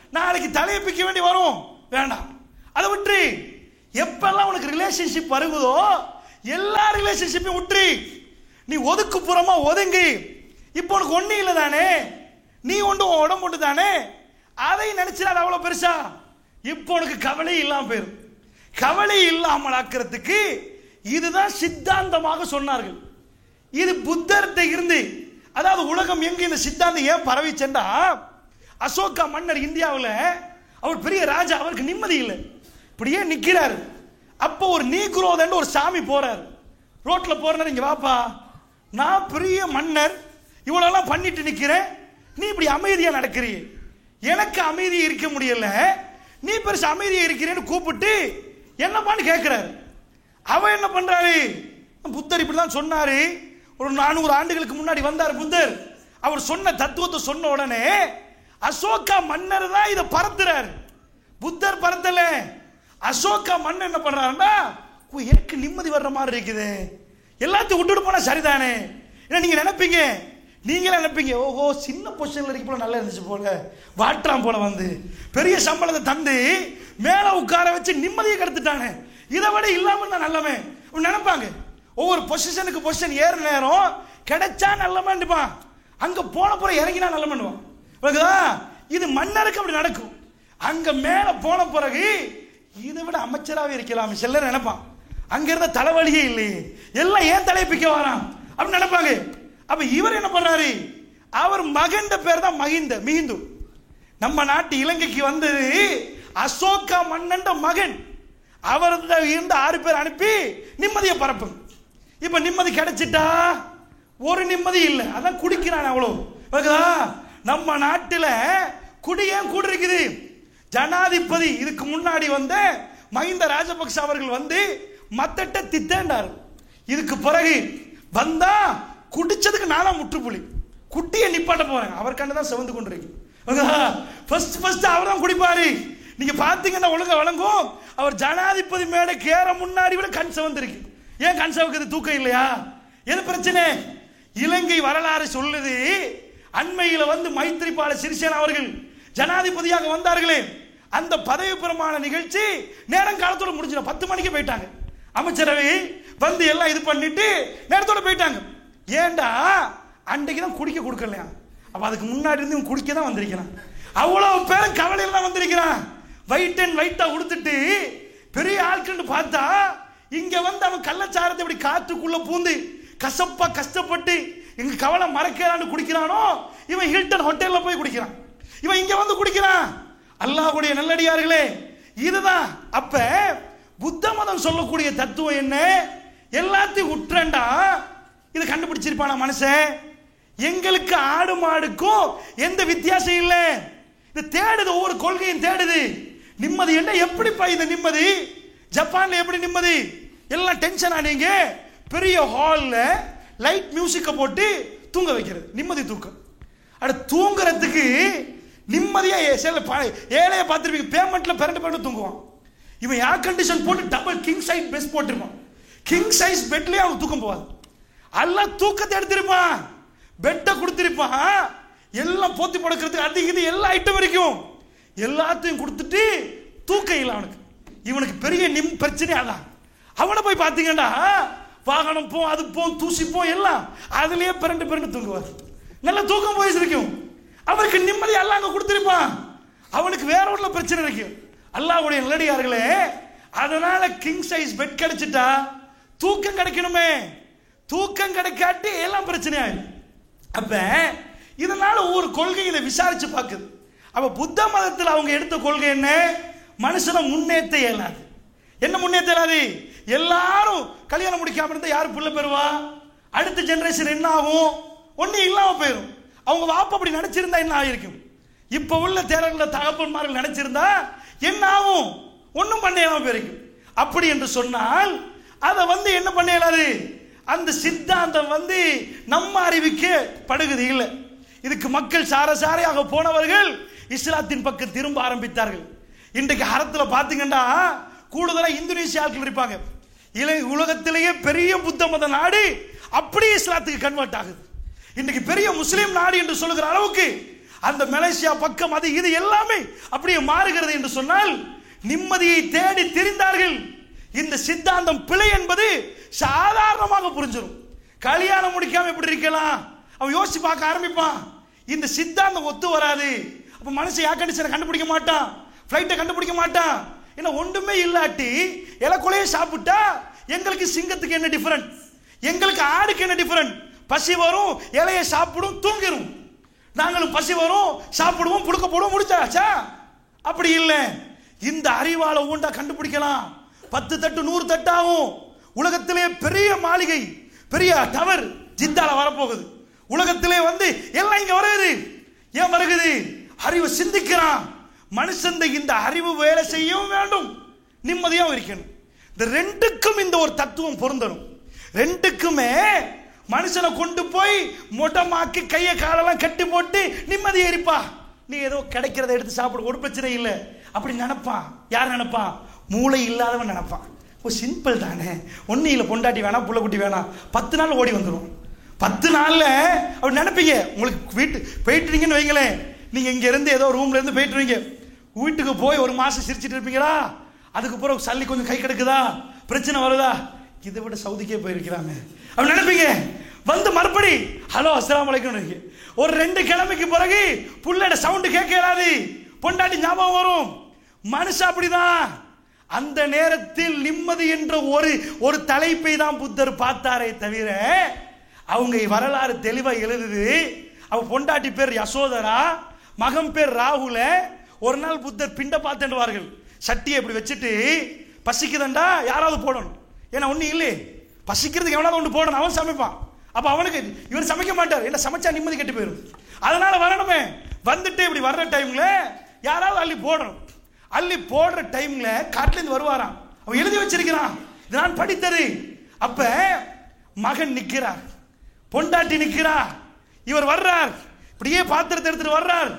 A: நாளைக்கு தலையை பிக்க வேண்டி வரும், வேண்டாம். அதை விட்டு எப்பெல்லாம் உனக்கு ரிலேஷன்ஷிப் வருகுதோ எல்லா ரிலேஷன்ஷிப்பையும் விட்டு நீ ஒதுக்குப்புறமா ஒதுங்கி. இப்போ உனக்கு ஒண்ணு இல்லை தானே, நீ ஒன்று உடம்பு ஒன்று தானே, அதை நினைச்சிடாது அவ்வளவு பெருசா. இப்போ உனக்கு கவலை இல்லாம போயிடும். கவலை இல்லாமல் ஆக்கிறதுக்கு இதுதான் சித்தாந்தமாக சொன்னார்கள். இது புத்தர்கிட்ட இருந்து, அதாவது உலகம் எங்க இந்த சித்தாந்தம் ஏன் பரவி சென்றா, அசோகா மன்னர் இந்தியாவில் அவர் பெரிய ராஜா, அவருக்கு நிம்மதி இல்லை, இப்படியே நிக்கிறாரு. அப்போ ஒரு நீக்ரோதன்னு ஒரு சாமி போறாரு, ரோட்ல போறாரு, இங்க வாப்பா, நான் பெரிய மன்னர், இவ்வளவு பண்ணிட்டு நிக்கிறேன், நீ இப்படி அமைதியா நடக்கிறீ, எனக்கு அமைதியா இருக்க முடியல, நீ பெருசு அமைதியா இருக்கிறேன்னு கூப்பிட்டு என்னப்பான்னு கேட்கிறாரு. அவன் என்ன பண்றாரு, புத்தர் இப்படிதான் சொன்னாரு, ஒரு நானூறு ஆண்டுகளுக்கு முன்னாடி வந்தார் புத்தர், அவர் சொன்ன தத்துவத்தை சொன்ன உடனே அசோகா மன்னர் தான் இதை பரத்துறாரு. புத்தர் பரத்தல, அசோகா மன்னர் என்ன பண்றாருன்னா, எனக்கு நிம்மதி வர்ற மாதிரி இருக்குது, எல்லாத்தையும் விட்டுட்டு போனா சரிதானே. ஏன்னா நீங்க நினைப்பீங்க, நீங்களே நினைப்பீங்க, ஓஹோ சின்ன பொசிஷன்ல இருக்க போல நல்லா இருந்துச்சு போல, வாட்டாம் போல வந்து பெரிய சம்பளத்தை தந்து மேல உட்கார வச்சு நிம்மதியை கெடுத்துட்டானே, இதை விட இல்லாம தான் நல்லமே நினைப்பாங்க. ஒவ்வொரு பொசிஷனுக்கு பொசிஷன் ஏற நேரம் கிடைச்சா நல்லமான்னுப்பான், அங்க போன புற இறங்கினா நல்லமான்னுவான். இது மன்னருக்கு அப்படி நடக்கும். அங்க மேல போன பிறகு இதை விட அமைச்சராகவே இருக்கலாம் சிலர் நினைப்பான், அங்க இருந்த தலைவலியே இல்லையே, எல்லாம் ஏன் தலைப்பிக்க வரான் அப்படின்னு நினைப்பாங்க. அப்ப இவர் என்ன பண்றாரு, அவர் மகன் பேர் தான் மகிந்த மிகிந்து. நம்ம நாட்டு இலங்கைக்கு வந்தது அசோகா மன்னன் மகன், அவர் இருந்த ஆறு பேர் அனுப்பி நிம்மதியை பரப்பு. இப்ப நிம்மதி கிடைச்சிட்டா ஒரு நிம்மதி இல்லை, அதான் குடிக்கிறான் அவ்வளவு. நம்ம நாட்டில் குடி ஏன் கூட இருக்குது, ஜனாதிபதி இதுக்கு முன்னாடி வந்த மஹிந்த ராஜபக்ச அவர்கள் வந்து மத்தட்ட தித்தேண்டார், இதுக்கு பிறகு வந்தா குடிச்சதுக்கு நானா முற்றுப்புள்ளி, குட்டியை நிப்பாட்ட போறேன், அவர் கண்டுதான் சிவந்து கொண்டிருக்கு. ஃபர்ஸ்ட் ஃபர்ஸ்ட் அவர் தான் குடிப்பாரு. நீங்க பாத்தீங்கன்னா ஒழுங்கா வழங்கும், அவர் ஜனாதிபதி மேடை கேற முன்னாடி விட கண் சிவந்து இருக்கு. ஏன் கண் சிவக்குது, தூக்கம் இல்லையா, எது பிரச்சனை? இலங்கை வரலாறு சொல்லுது, அண்மையில வந்து மைத்ரிபால சிறிசேனா அவர்கள் ஜனாதிபதியாக வந்தார்களே, அந்த பதவி பிரமாண நிகழ்ச்சி நேரம் காலத்தோட முடிஞ்சிடும், பத்து மணிக்கு போயிட்டாங்க. அமைச்சரவை வந்து எல்லாம் இது பண்ணிட்டு நேரத்தோட போயிட்டாங்க. ஏண்டா அன்றைக்கு தான் குடிக்க கொடுக்கலையா, அப்ப அதுக்கு முன்னாடி இருந்து குடிக்க தான் வந்திருக்கிறான். அவ்வளவு பேரும் கவலையில தான் வந்திருக்கிறான். வைட் அண்ட் வைட்டா உடுத்துட்டு பெரிய ஆட்கள் பார்த்தா இங்க வந்து அவன் கள்ளச்சாரத்தை இப்படி காற்றுக்குள்ள பூந்து கசப்பா கஷ்டப்பட்டு எங்க கவலை மறக்கிறான்னு குடிக்கிறானோ, இவன் ஹில்டன் ஹோட்டல்ல போய் குடிக்கிறான், இவன் இங்க வந்து குடிக்கிறான். அல்லாஹ்வுடைய நல்லடியார்களே, இதுதான் அப்ப புத்த மதம் சொல்லக்கூடிய தத்துவம் என்ன, எல்லாத்தையும் உற்றண்டா இது கண்டுபிடிச்சிருப்பான மனுஷன். எங்களுக்கு ஆடு மாடுக்கும் எந்த வித்தியாசம் இல்லை, இது தேடுது, ஒவ்வொரு கொள்கையும் தேடுது. நிம்மதி என்ன, எப்படிப்பா இந்த நிம்மதி? ஜப்பான்ல எப்படி நிம்மதி? எல்லாம் டென்ஷன் ஆனீங்க, பெரிய ஹால்ல லைட் மியூசிக்க போட்டு தூங்க வைக்கிறது நிம்மதி தூக்கம். அட தூங்குறதுக்கு நிம்மதியா சில ஏழைய பார்த்துருப்பீங்க, பேமெண்ட்ல பிறண்டு பிறண்டு தூங்குவான். இவன் ஏர் கண்டிஷன் போட்டு டபுள் கிங் சைஸ் பெட் போட்டிருப்பான், கிங் சைஸ் பெட்லயே அவன் தூக்கம் போவாது. அல்ல தூக்கத்தை எடுத்திருப்பான், பெட்டை கொடுத்திருப்பான், எல்லாம் போத்தி படுக்கிறதுக்கு அதிக எல்லா ஐட்டம் வரைக்கும் எல்லாத்தையும் கொடுத்துட்டு தூக்கம் இல்லை அவனுக்கு. இவனுக்கு பெரிய நிம் பிரச்சனை அதான். அவனை போய் பார்த்தீங்கன்னா வாகனம் போ, அது போ, தூசி போ, எல்லாம் அதுலயே பிறண்டு பிறண்டு தூங்குவார். நல்ல தூக்கம் போய் இருக்கும். அவருக்கு நிம்மதி அல்லாஹ் அங்க கொடுத்திருப்பான், அவனுக்கு வேற ஒரு பிரச்சனை இருக்கு. அல்லாஹ்வுடைய நல்லடியார்களே, அதனால கிங் சைஸ் பெட் கிடைச்சிட்டா தூக்கம் கிடைக்கணுமே, தூக்கம் கிடைக்காட்டி எல்லாம் பிரச்சனையாயிடும். அப்ப இதனால ஒவ்வொரு கொள்கையில விசாரிச்சு பார்க்குது. அப்ப புத்த மதத்தில் அவங்க எடுத்த கொள்கை என்ன, மனுஷனை முன்னேற்ற இயலாது. என்ன முன்னேற்ற இயலாது? எல்லாரும் கல்யாணம் முடிக்காம இருந்தா யாரு புள்ள பெறுவா, அடுத்த ஜெனரேஷன் என்ன ஆகும், ஒண்ணு இல்லாம போயிடும். அவங்க வாப்ப அப்படி நினைச்சிருந்தா என்ன ஆகிருக்கும், இப்ப உள்ள தேரர்கள் தகப்பன்மார்கள் நினைச்சிருந்தா என்ன ஆகும், ஒன்னும் பண்ண இயலாம போயிருக்கும். அப்படி என்று சொன்னால் அதை வந்து என்ன பண்ண இயலாது, அந்த சித்தாந்தம் வந்து நம்ம அறிவிக்க படுகிறது இல்லை. இதுக்கு மக்கள் சாரசாரையாக போனவர்கள் இஸ்லாத்தின் பக்கம் திரும்ப ஆரம்பித்தார்கள். இன்றைக்கு ஹரத்தில் பார்த்தீங்கன்னா கூடுதலா இந்தோனேசியாக்கள் இருப்பாங்க. உலகத்திலேயே பெரிய புத்த மத நாடு அப்படியே இஸ்லாத்துக்கு கன்வெர்ட் ஆகுது. இன்றைக்கு பெரிய முஸ்லீம் நாடு என்று சொல்லுகிற அளவுக்கு அந்த மலேசியா பக்கம் அது இது எல்லாமே அப்படியே மாறுகிறது என்று சொன்னால் நிம்மதியை தேடி திரிந்தார்கள். இந்த சித்தாந்தம் பிழை என்பது சாதாரணமாக புரிஞ்சிடும். கல்யாணம் முடிக்காம எப்படி இருக்கலாம் அவன் யோசிச்சு பார்க்க ஆரம்பிப்பான். இந்த சித்தாந்தம் ஒத்து வராது. அப்ப மனுஷன் ஏர் கண்டிஷனை கண்டுபிடிக்க மாட்டான், பிளைட்டை கண்டுபிடிக்க மாட்டான். ஏன்னா ஒன்றுமே இல்லாட்டி இலக்குலையே சாப்பிட்டா எங்களுக்கு சிங்கத்துக்கு என்ன டிஃபரெண்ட், எங்களுக்கு ஆடுக்கு என்ன டிஃபரெண்ட்? பசி வரும், இலையை சாப்பிடும், தூங்கிடும். நாங்களும் பசி வரும், சாப்பிடுவோம், புடுக்க போடுவோம், முடிச்சாச்சா? அப்படி இல்லை. இந்த அறிவால ஊண்டா கண்டுபிடிக்கலாம். பத்து தட்டு நூறு தட்டு ஆகும். உலகத்திலே பெரிய மாளிகை, பெரிய டவர் ஜித்தால வரப்போகுது. உலகத்திலே வந்து எல்லாம் இங்க வருது. ஏன் வருகுது? அறிவு சிந்திக்கிறான் மனுஷன். இந்த அறிவு வேலை செய்யவும் வேண்டும், நிம்மதியாகவும் இருக்கணும். இந்த ரெண்டுக்கும் இந்த ஒரு தத்துவம் பொருந்தணும். ரெண்டுக்குமே மனுஷனை கொண்டு போய் மொட்டமாக்கி கையை காலெல்லாம் கட்டி போட்டு நிம்மதியை இருப்பா, நீ ஏதோ கிடைக்கிறத எடுத்து சாப்பிடு, ஒரு பிரச்சனை இல்லை அப்படி நினைப்பான். யார் நினைப்பான்? மூளை இல்லாதவன் நினைப்பான். ஓ சிம்பிள் தானே, ஒன்னும் இல்லை, பொண்டாட்டி வேணாம், புள்ள குட்டி வேணாம், பத்து நாள் ஓடி வந்துடும். பத்து நாள்ல அப்படி நினைப்பீங்க. உங்களுக்கு வீட்டு போயிட்டுறீங்கன்னு வைங்களேன், நீங்க இங்க இருந்து ஏதோ ரூம்ல இருந்து போயிட்டுருவீங்க, வீட்டுக்கு போய் ஒரு மாசம் சிரிச்சிட்டு இருப்பீங்களா? அதுக்கு பிறகு சல்லி கொஞ்சம் கை கிடக்குதா, பிரச்சனை வருதா, இதை விட சவுதிக்கே போயிருக்கிறாங்க அப்படி நினைப்பீங்க. வந்து மறுபடி ஹலோ அஸ்ஸலாமு அலைக்கும். ஒரு ரெண்டு கிழமைக்கு பிறகு புள்ளட சவுண்டு கேட்கலாது, பொண்டாட்டி ஞாபகம் வரும். மனுஷன் அப்படிதான். அந்த நேரத்தில் நிம்மதி என்ற ஒரு ஒரு தலைப்பை தான் புத்தர் பார்த்தாரே தவிர, அவங்க வரலாறு தெளிவா எழுதுது. அவ பொண்டாட்டி பேர் யசோதரா, மகன் பேர் ராகுல. ஒரு நாள் புத்தர் பிண்ட பார்த்துவார்கள், சட்டியை இப்படி வச்சுட்டு, பசிக்குதண்டா யாராவது போடணும், ஏன்னா ஒன்னும் இல்லை, பசிக்கிறதுக்கு எவனாவது ஒன்று போடணும், அவன் சமைப்பான். அப்ப அவனுக்கு இவர் சமைக்க மாட்டார், என்ன சமைச்சா நிம்மதி கெட்டு போயிடும், அதனால வரணுமே. வந்துட்டு இப்படி வர்ற டைம்ல யாராவது அள்ளி போடணும். அள்ளி போடுற டைம்ல காட்டுல இருந்து வருவாராம், அவன் எழுதி வச்சிருக்கிறான், இது நான் படித்தது. அப்ப மகன் நிக்கிறார், பொண்டாட்டி நிக்கிறார், இவர் வர்றார், இப்படியே பாத்திரத்தை எடுத்துட்டு வர்றார்.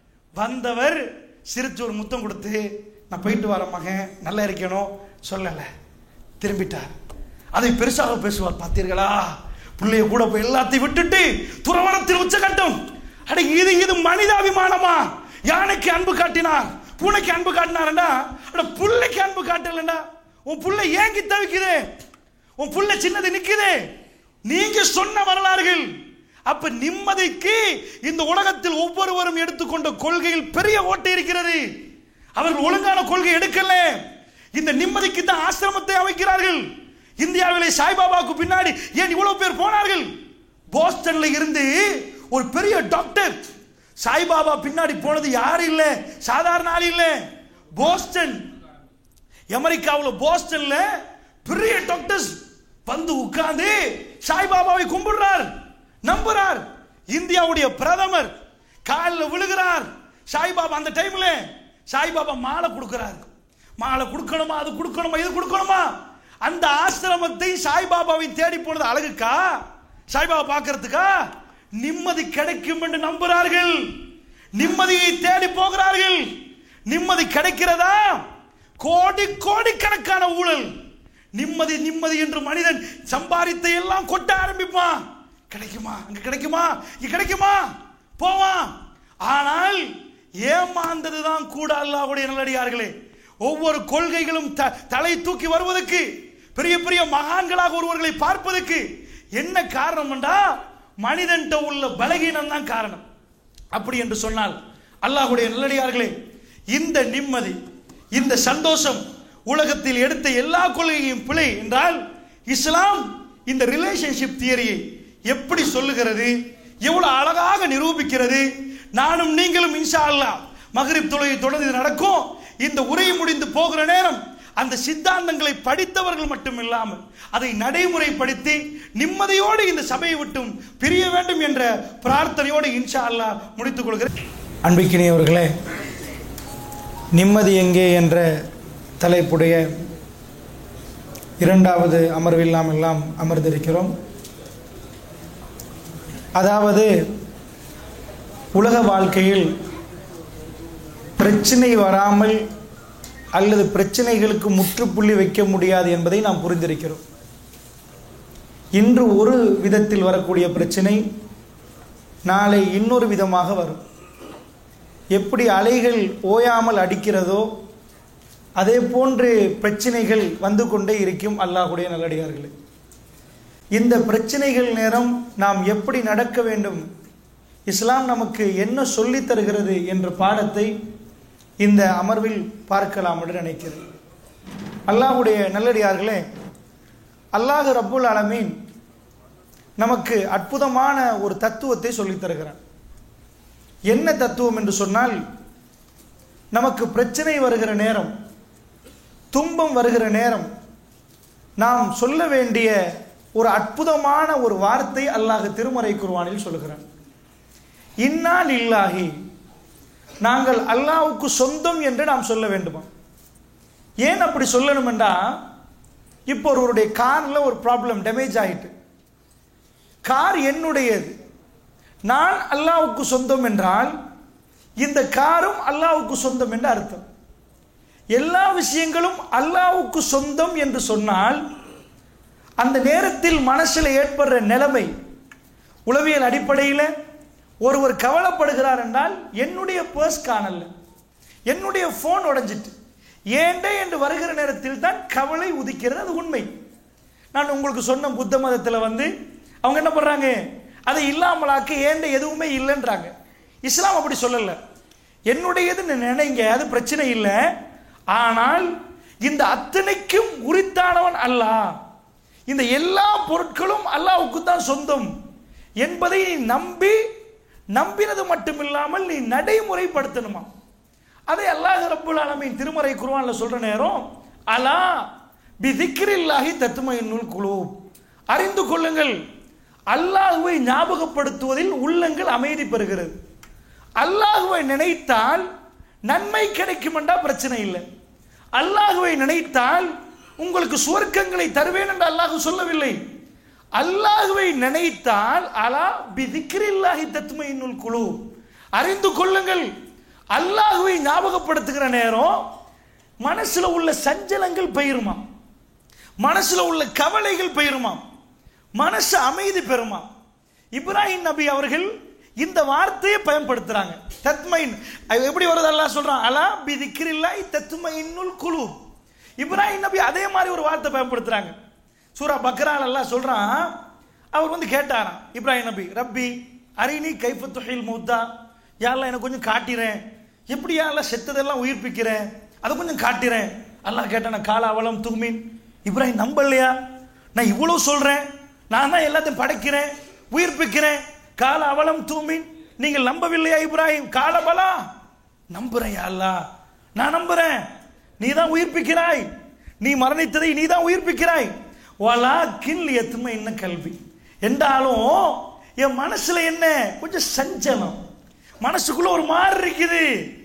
A: வந்தவர் சிரிச்சு ஒரு முத்தம் கொடுத்து, நான் போயிட்டு வர மகன், நல்லா இருக்கணும் சொல்லல, திரும்பிட்டார். அதை பெருசாக பேசுவார், பார்த்தீர்களா பிள்ளைய கூட போய் எல்லாத்தையும் விட்டுட்டு துறவரத்தில் உச்சகட்டம். அட இது இது மனிதாபிமானமா? யானைக்கு அன்பு காட்டினார், பூனைக்கு அன்பு காட்டினார்டா, அட புள்ளைக்கு அன்பு காட்டலடா. உன் புள்ளை ஏங்கி தவிக்குது, உன் புள்ளை சின்னது நிக்குது. நீங்க சொன்ன வரலாறுகள். அப்ப நிம்மதிக்கு இந்த உலகத்தில் ஒவ்வொருவரும் எடுத்துக்கொண்ட கொள்கையில் பெரிய ஓட்டை இருக்கிறது. அவர்கள் ஒழுங்கான கொள்கை எடுக்கல. இந்த நிம்மதிக்கு தான் ஆசிரமத்தை அமைக்கிறார்கள். இந்தியாவிலே சாய்பாபாவுக்கு பின்னாடி ஏன் இவ்வளவு பேர் போனார்கள்? போஸ்டன்ல இருந்து ஒரு பெரிய டாக்டர் சாய்பாபா பின்னாடி போனது யாரும் இல்ல, சாதாரண ஆள் இல்ல. போஸ்டன், அமெரிக்காவில் போஸ்டன்ல பெரிய டாக்டர்ஸ் வந்து உட்கார்ந்து சாய்பாபாவை கும்பிடுறார், நம்புறார். இந்தியாவுடைய பிரதமர் காலில் விழுகிறார். சாய்பாபா அந்த டைம்ல சாய்பாபா மாலை கொடுக்கிறார். மாலை கொடுக்கணுமா, அது கொடுக்கணுமா, இது கொடுக்கணுமா? அந்த ஆசிரமத்தை சாய்பாபாவை தேடி போனது அழகுக்கா, சாய்பாபா பார்க்கறதுக்கா? நிம்மதி கிடைக்கும் என்று நம்புகிறார்கள். நிம்மதியை தேடி போகிறார்கள். நிம்மதி கிடைக்கிறதா? கோடி கோடி கணக்கான ஊழல். நிம்மதி நிம்மதி என்று மனிதன் சம்பாதித்த எல்லாம் கொட்ட ஆரம்பிப்பான். கிடைக்குமா, அங்க கிடைக்குமா, இங்க கிடைக்குமா, போவான். ஆனால் ஏமாந்ததுதான் கூட அல்லாஹ்வுடைய நல்லடியார்களே. ஒவ்வொரு கொள்கைகளும் தலை தூக்கி வருவதற்கு, பெரிய பெரிய மகான்களாக ஒருவர்களை பார்ப்பதற்கு என்ன காரணம் என்றா, மனிதன் உள்ள பலகீனம் தான் காரணம். அப்படி என்று சொன்னால் அல்லாஹ்வுடைய நல்லடியார்களே, இந்த நிம்மதி, இந்த சந்தோஷம் உலகத்தில் எடுத்த எல்லா கொள்கையும் பிழை என்றால், இஸ்லாம் இந்த ரிலேஷன்ஷிப் தியரியை எப்படி சொல்லுகிறது, எவ்வளவு அழகாக நிரூபிக்கிறது. நானும் நீங்களும் இன்ஷா அல்லாஹ் மக்ரிப் தொழுகை தொடர்ந்து நடக்கும். இந்த உரை முடிந்து போகிற நேரம் அந்த சித்தாந்தங்களை படித்தவர்கள் மட்டும் இல்லாமல் அதை நடைமுறைப்படுத்தி நிம்மதியோடு இந்த சபையை விட்டும் பிரிய வேண்டும் என்ற பிரார்த்தனையோடு இன்ஷா அல்லாஹ் முடித்துக் கொள்கிறேன்.
B: அன்பிக்கினியவர்களே, நிம்மதி எங்கே என்ற தலைப்புடைய இரண்டாவது அமர்வில் நாம் எல்லாம் அமர்ந்திருக்கிறோம். அதாவது உலக வாழ்க்கையில் பிரச்சனை வராமல் அல்லது பிரச்சனைகளுக்கு முற்றுப்புள்ளி வைக்க முடியாது என்பதை நாம் புரிந்திருக்கிறோம். இன்று ஒரு விதத்தில் வரக்கூடிய பிரச்சனை நாளை இன்னொரு விதமாக வரும். எப்படி அலைகள் ஓயாமல் அடிக்கிறதோ அதே போன்று பிரச்சனைகள் வந்து கொண்டே இருக்கும். அல்லாஹ்வுடைய நல்லடியார்களே, இந்த பிரச்சனைகள் நேரம் நாம் எப்படி நடக்க வேண்டும், இஸ்லாம் நமக்கு என்ன சொல்லித் தருகிறது என்ற பாடத்தை இந்த அமர்வில் பார்க்கலாம் என்று நினைக்கிறேன். அல்லாஹ்வுடைய நல்லடியார்களே, அல்லாஹ் ரப்புல் ஆலமீன் நமக்கு அற்புதமான ஒரு தத்துவத்தை சொல்லித் தருகிறான். என்ன தத்துவம் என்று சொன்னால், நமக்கு பிரச்சனை வருகிற நேரம், துன்பம் வருகிற நேரம் நாம் சொல்ல வேண்டிய ஒரு அற்புதமான ஒரு வார்த்தை அல்லாஹ் திருமறை குர்ஆனில் சொல்கிறான். இன்னா லில்லாஹி, நாங்கள் அல்லாஹ்வுக்கு சொந்தம் என்று நாம் சொல்ல வேண்டுமா? ஏன் அப்படி சொல்லணும் என்றா, இப்போ ஒருவருடைய காரில் ஒரு ப்ராப்ளம், டேமேஜ் ஆகிட்டு, கார் என்னுடையது, நான் அல்லாஹ்வுக்கு சொந்தம் என்றால் இந்த காரும் அல்லாஹ்வுக்கு சொந்தம் என்று அர்த்தம். எல்லா விஷயங்களும் அல்லாஹ்வுக்கு சொந்தம் என்று சொன்னால் அந்த நேரத்தில் மனசில் ஏற்படுற நிலைமை, உளவியல் அடிப்படையில் ஒருவர் கவலைப்படுகிறார் என்றால், என்னுடைய பர்ஸ் காணல, என்னுடைய போன் உடைஞ்சிட்டு, ஏண்டே என்று வருகிற நேரத்தில் தான் கவலை உதிக்கிறது. அது உண்மை. நான் உங்களுக்கு சொன்ன புத்த மதத்தில் வந்து அவங்க என்ன பண்றாங்க, அதை இல்லாமலாக்க ஏண்ட எதுவுமே இல்லைன்றாங்க. இஸ்லாம் அப்படி சொல்லல. என்னுடையதுன்னு நினைங்க, அது பிரச்சனை இல்லை. ஆனால் இந்த அத்தனைக்கும் உரித்தானவன் அல்லாஹ், இந்த எல்லா பொருட்களும் அல்லாஹ்வுக்கு தான் சொந்தம் என்பதை நீ நம்பி, நம்பினது மட்டுமில்லாமல் நீ நடைமுறைப்படுத்தணுமா. அதை அல்லாஹ் ரப்புல் ஆலமீன் திருமறை குர்ஆன்ல சொல்ற நேரம், அலா பிதிக்ரில்லாஹி தத்மஇன்னுல் குலூப், அறிந்து கொள்ளுங்கள், அல்லாஹ்வை ஞாபகப்படுத்துவதில் உள்ளங்கள் அமைதி பெறுகிறது. அல்லாஹ்வை நினைத்தால் நன்மை கிடைக்கும் என்றா பிரச்சனை இல்லை. அல்லாஹ்வை நினைத்தால் உங்களுக்கு சுவர்க்கங்களை தருவேன் என்று அல்லாஹ் சொல்லவில்லை. அல்லாஹ்வை நினைத்தால் அலா பிதிக்ரில்லாஹி தத்மஇன்னுல் குலூப், அறிந்து கொள்ளுங்கள், அல்லாஹ்வை ஞாபகப்படுத்துகிற நேரம் மனசுல உள்ள சஞ்சலங்கள் பெயருமா, மனசுல உள்ள கவலைகள் பெயருமா, மனசு அமைதி பெறுமா. இப்ராஹிம் நபி அவர்கள் இந்த வார்த்தையை பயன்படுத்துறாங்க. தத்மைன் எப்படி வருது, அல்லாஹ் சொல்றான், அலா பிதிக்ரில்லாஹி தத்மஇன்னுல் குலூப். இப்ராஹிம் நபி அதே மாதிரி ஒரு வார்த்தை பயன்படுத்துறாங்க. சூரா பக்ரால அல்லாஹ் சொல்றான், அவர் வந்து கேட்டாராம் இப்ராஹிம் நபி, ரப்பி அரினி கைஃப துஹில் மௌத்தா, யா அல்லாஹ் எனக்கு கொஞ்சம் காட்டிறேன், எப்படி யா அல்லாஹ் செத்ததெல்லாம் உயிர்ப்பிக்கிறேன், அதை கொஞ்சம் காட்டிறேன். அல்லாஹ் கேட்டான, கால அவலம் துமின், இப்ராஹிம் நம்பலையா, நான் இவ்வளவு சொல்றேன், நான் தான் எல்லாத்தையும் படைக்கிறேன் உயிர்ப்பிக்கிறேன், கால அவலம் தூமின், நீங்கள் நம்பவில்லையா இப்ராஹிம், கால பலா, நம்புறேன் யா அல்லாஹ், நான் நம்புறேன், நீ தான் உயிர்ப்பிக்கிறாய், நீ மரணித்ததை நீ தான் உயிர்ப்பிக்கிறாய், வலா கில் எத்துமை என்ன கல்வி என்றாலும் என் மனசுல என்ன கொஞ்சம் சஞ்சலம், மனசுக்குள்ள ஒரு மாதிரி இருக்குது,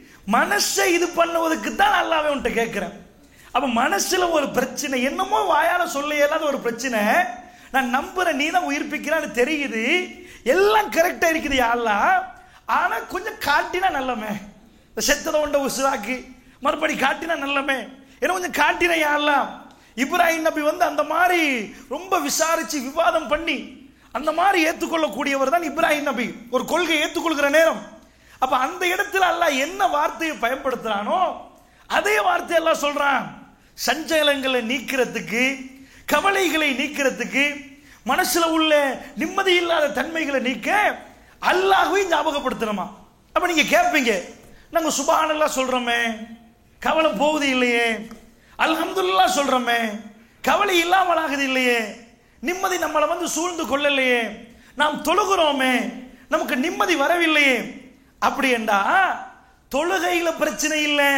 B: மனசை இது பண்ணுவதற்கு தான் அல்லாஹ்வை உன்கிட்ட கேட்கிறேன். அப்ப மனசுல ஒரு பிரச்சனை, என்னமோ வாயால சொல்ல இயலாத ஒரு பிரச்சனை, நான் நம்புறேன் நீ தான் உயிர்ப்பிக்கிறான்னு தெரியுது, எல்லாம் கரெக்டா இருக்குது யா அல்லாஹ், ஆனா கொஞ்சம் காட்டினா நல்லமே, செத்தத உண்ட உசுராக்கி மறுபடி காட்டினா நல்லமே, என்ன கொஞ்சம் காட்டின யா அல்லாஹ். இப்ராஹிம் நபி வந்து அந்த மாதிரி ரொம்ப விசாரிச்சு விவாதம் பண்ணி அந்த மாதிரி ஏற்றுக்கொள்ளக்கூடியவர் தான் இப்ராஹிம் நபி, ஒரு கொள்கை ஏற்றுக்கொள்கிற நேரம். அப்ப அந்த இடத்துல அல்லாஹ் என்ன வார்த்தையை பயன்படுத்துறானோ அதே வார்த்தை எல்லாம் சொல்றான். சஞ்சலங்களை நீக்கிறதுக்கு, கவலைகளை நீக்கிறதுக்கு, மனசுல உள்ள நிம்மதி இல்லாத தன்மைகளை நீக்க அல்லாஹ்வை ஞாபகப்படுத்தணுமா. அப்ப நீங்க கேட்பீங்க, நாங்க சுப்ஹானல்லாஹ் சொல்றோமே, கவலை போகுது இல்லையே, அல்ஹம்துலில்லாஹ் சொல்றோமே, கவலை இல்லாமல் ஆகுது இல்லையே, நிம்மதி நம்மளை வந்து சூழ்ந்து கொள்ளலையே, நாம் தொழுகிறோமே, நமக்கு நிம்மதி வரவில்லையே. அப்படி என்றா தொழுகையில பிரச்சனை இல்லை,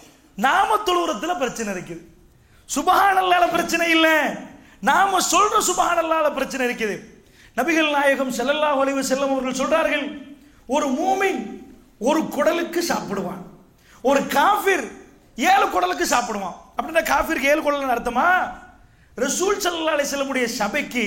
B: நாம தொழுகிறதுல பிரச்சனை இருக்குது. சுப்ஹானல்லாஹ்ல பிரச்சனை இல்லை, நாம சொல்ற சுப்ஹானல்லாஹ்ல பிரச்சனை இருக்குது. நபிகள் நாயகம் ஸல்லல்லாஹு அலைஹி வஸல்லம் அவர்கள் சொல்றார்கள், ஒரு மூமின் ஒரு குடலுக்கு சாப்பிடுவான், ஒரு காஃபிர் ஏழு குடலுக்கு சாப்பிடுவான். அப்படின்னா காஃபிருக்கு ஏழு குடல் அர்த்தமா? ரசூல் ஸல்லல்லாஹு அலைஹி வஸல்லம் உடைய சபைக்கு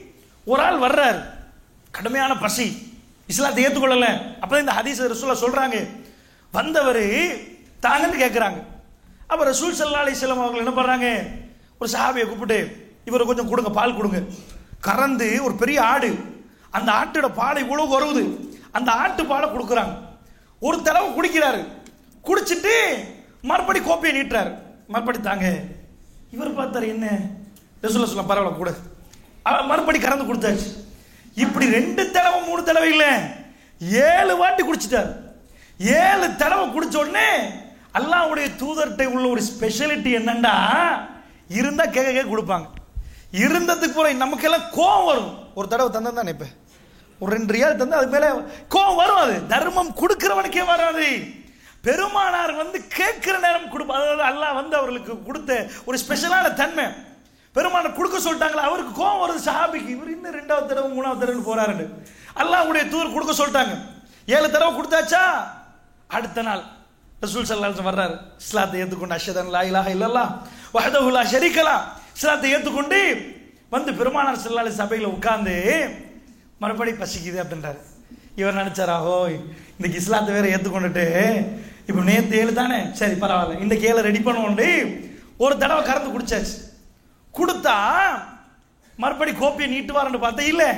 B: ஒரு ஆள் வர்றார், கடுமையான பசி, இஸ்லாத்தை ஏற்றுக்கொள்ளல. அப்பதான் இந்த ஹதீஸ் ரசூலுல்லாஹ் சொல்றாங்க, வந்தவர் தாங்கன்னு கேட்கிறாங்க. அப்ப ரசூல் ஸல்லல்லாஹு அலைஹி வஸல்லம் அவர்கள் என்ன பண்றாங்க, ஒரு சஹாபியை கூப்பிட்டு, இவரை கொஞ்சம் கொடுங்க, பால் கொடுங்க. கறந்து ஒரு பெரிய ஆடு, அந்த ஆட்டோட பாலை இவ்வளவு வருது, அந்த ஆட்டு பாலை கொடுக்குறாங்க.
A: ஒரு தடவை குடிக்கிறாரு, குடிச்சிட்டு மறுபடி கோப்பையை நீட்டுறாரு, மறுபடி தாங்க. இவர் பார்த்தாரு, என்ன ரசூலுல்லாஹ் சொல்ல பரவாயில்ல கூட, மறுபடி கறந்து கொடுத்தாச்சு. இப்படி ரெண்டு தடவை மூணு தடவை இல்லை, ஏழு வாட்டி குடிச்சிட்டாரு. ஏழு தடவை குடிச்ச உடனே அல்லாஹ்வுடைய தூதர்கிட்ட உள்ள ஒரு ஸ்பெஷாலிட்டி என்னண்டா, இருந்தா கேட்க கேட்க கொடுப்பாங்க. இருந்ததுக்கு போற நமக்கெல்லாம் கோவம் வரும். ஒரு தடவை தந்தா தானே, இப்ப ஒரு ரெண்டு ரியால் தந்தா அது மேல கோவம் வரும். அது தர்மம் கொடுக்கிறவனுக்கே வராது. பெருமானார் வந்து கேட்கிற நேரம் கொடுப்பா. அதாவது அல்லாஹ் வந்து அவர்களுக்கு கொடுத்த ஒரு ஸ்பெஷலான தன்மை. பெருமானார் கொடுக்க சொல்லிட்டாங்களா, அவருக்கு கோவம் வருது சஹாபிக்கு. இவர் இன்னும் ரெண்டாவது தடவை மூணாவது தடவை போறாரு. அல்லாஹ்வுடைய தூதர் கொடுக்க சொல்லிட்டாங்க. ஏழு தடவை கொடுத்தாச்சா, அடுத்த நாள் ரசூல் ஸல்லல்லாஹு அலைஹி வஸல்லம் வர்றாரு. இஸ்லாத்தை ஏற்றுக்கொண்டு அஷ்ஹது அன் லா இலாஹா இல்லல்லாஹ் வஹ்தஹு லா ஷரீக லஹ் இஸ்லாத்தை ஏற்றுக்கொண்டு வந்து பெருமானார் ஸல்லல்லாஹு அலைஹி சபையில் உட்கார்ந்து மறுபடி பசிக்குது அப்படின்றாரு. இவர் நினைச்சாரா, ஓ இன்னைக்கு இஸ்லாத்தை வேற ஏற்றுக்கொண்டுட்டு இப்போ நேற்று ஏழு தானே, சரி பரவாயில்ல இந்த ஏழை ரெடி பண்ணுவோண்டு ஒரு தடவை கறந்து குடிச்சாச்சு. கொடுத்தா மறுபடி கோப்பையை நீட்டுவார்னு பார்த்தா இல்லை,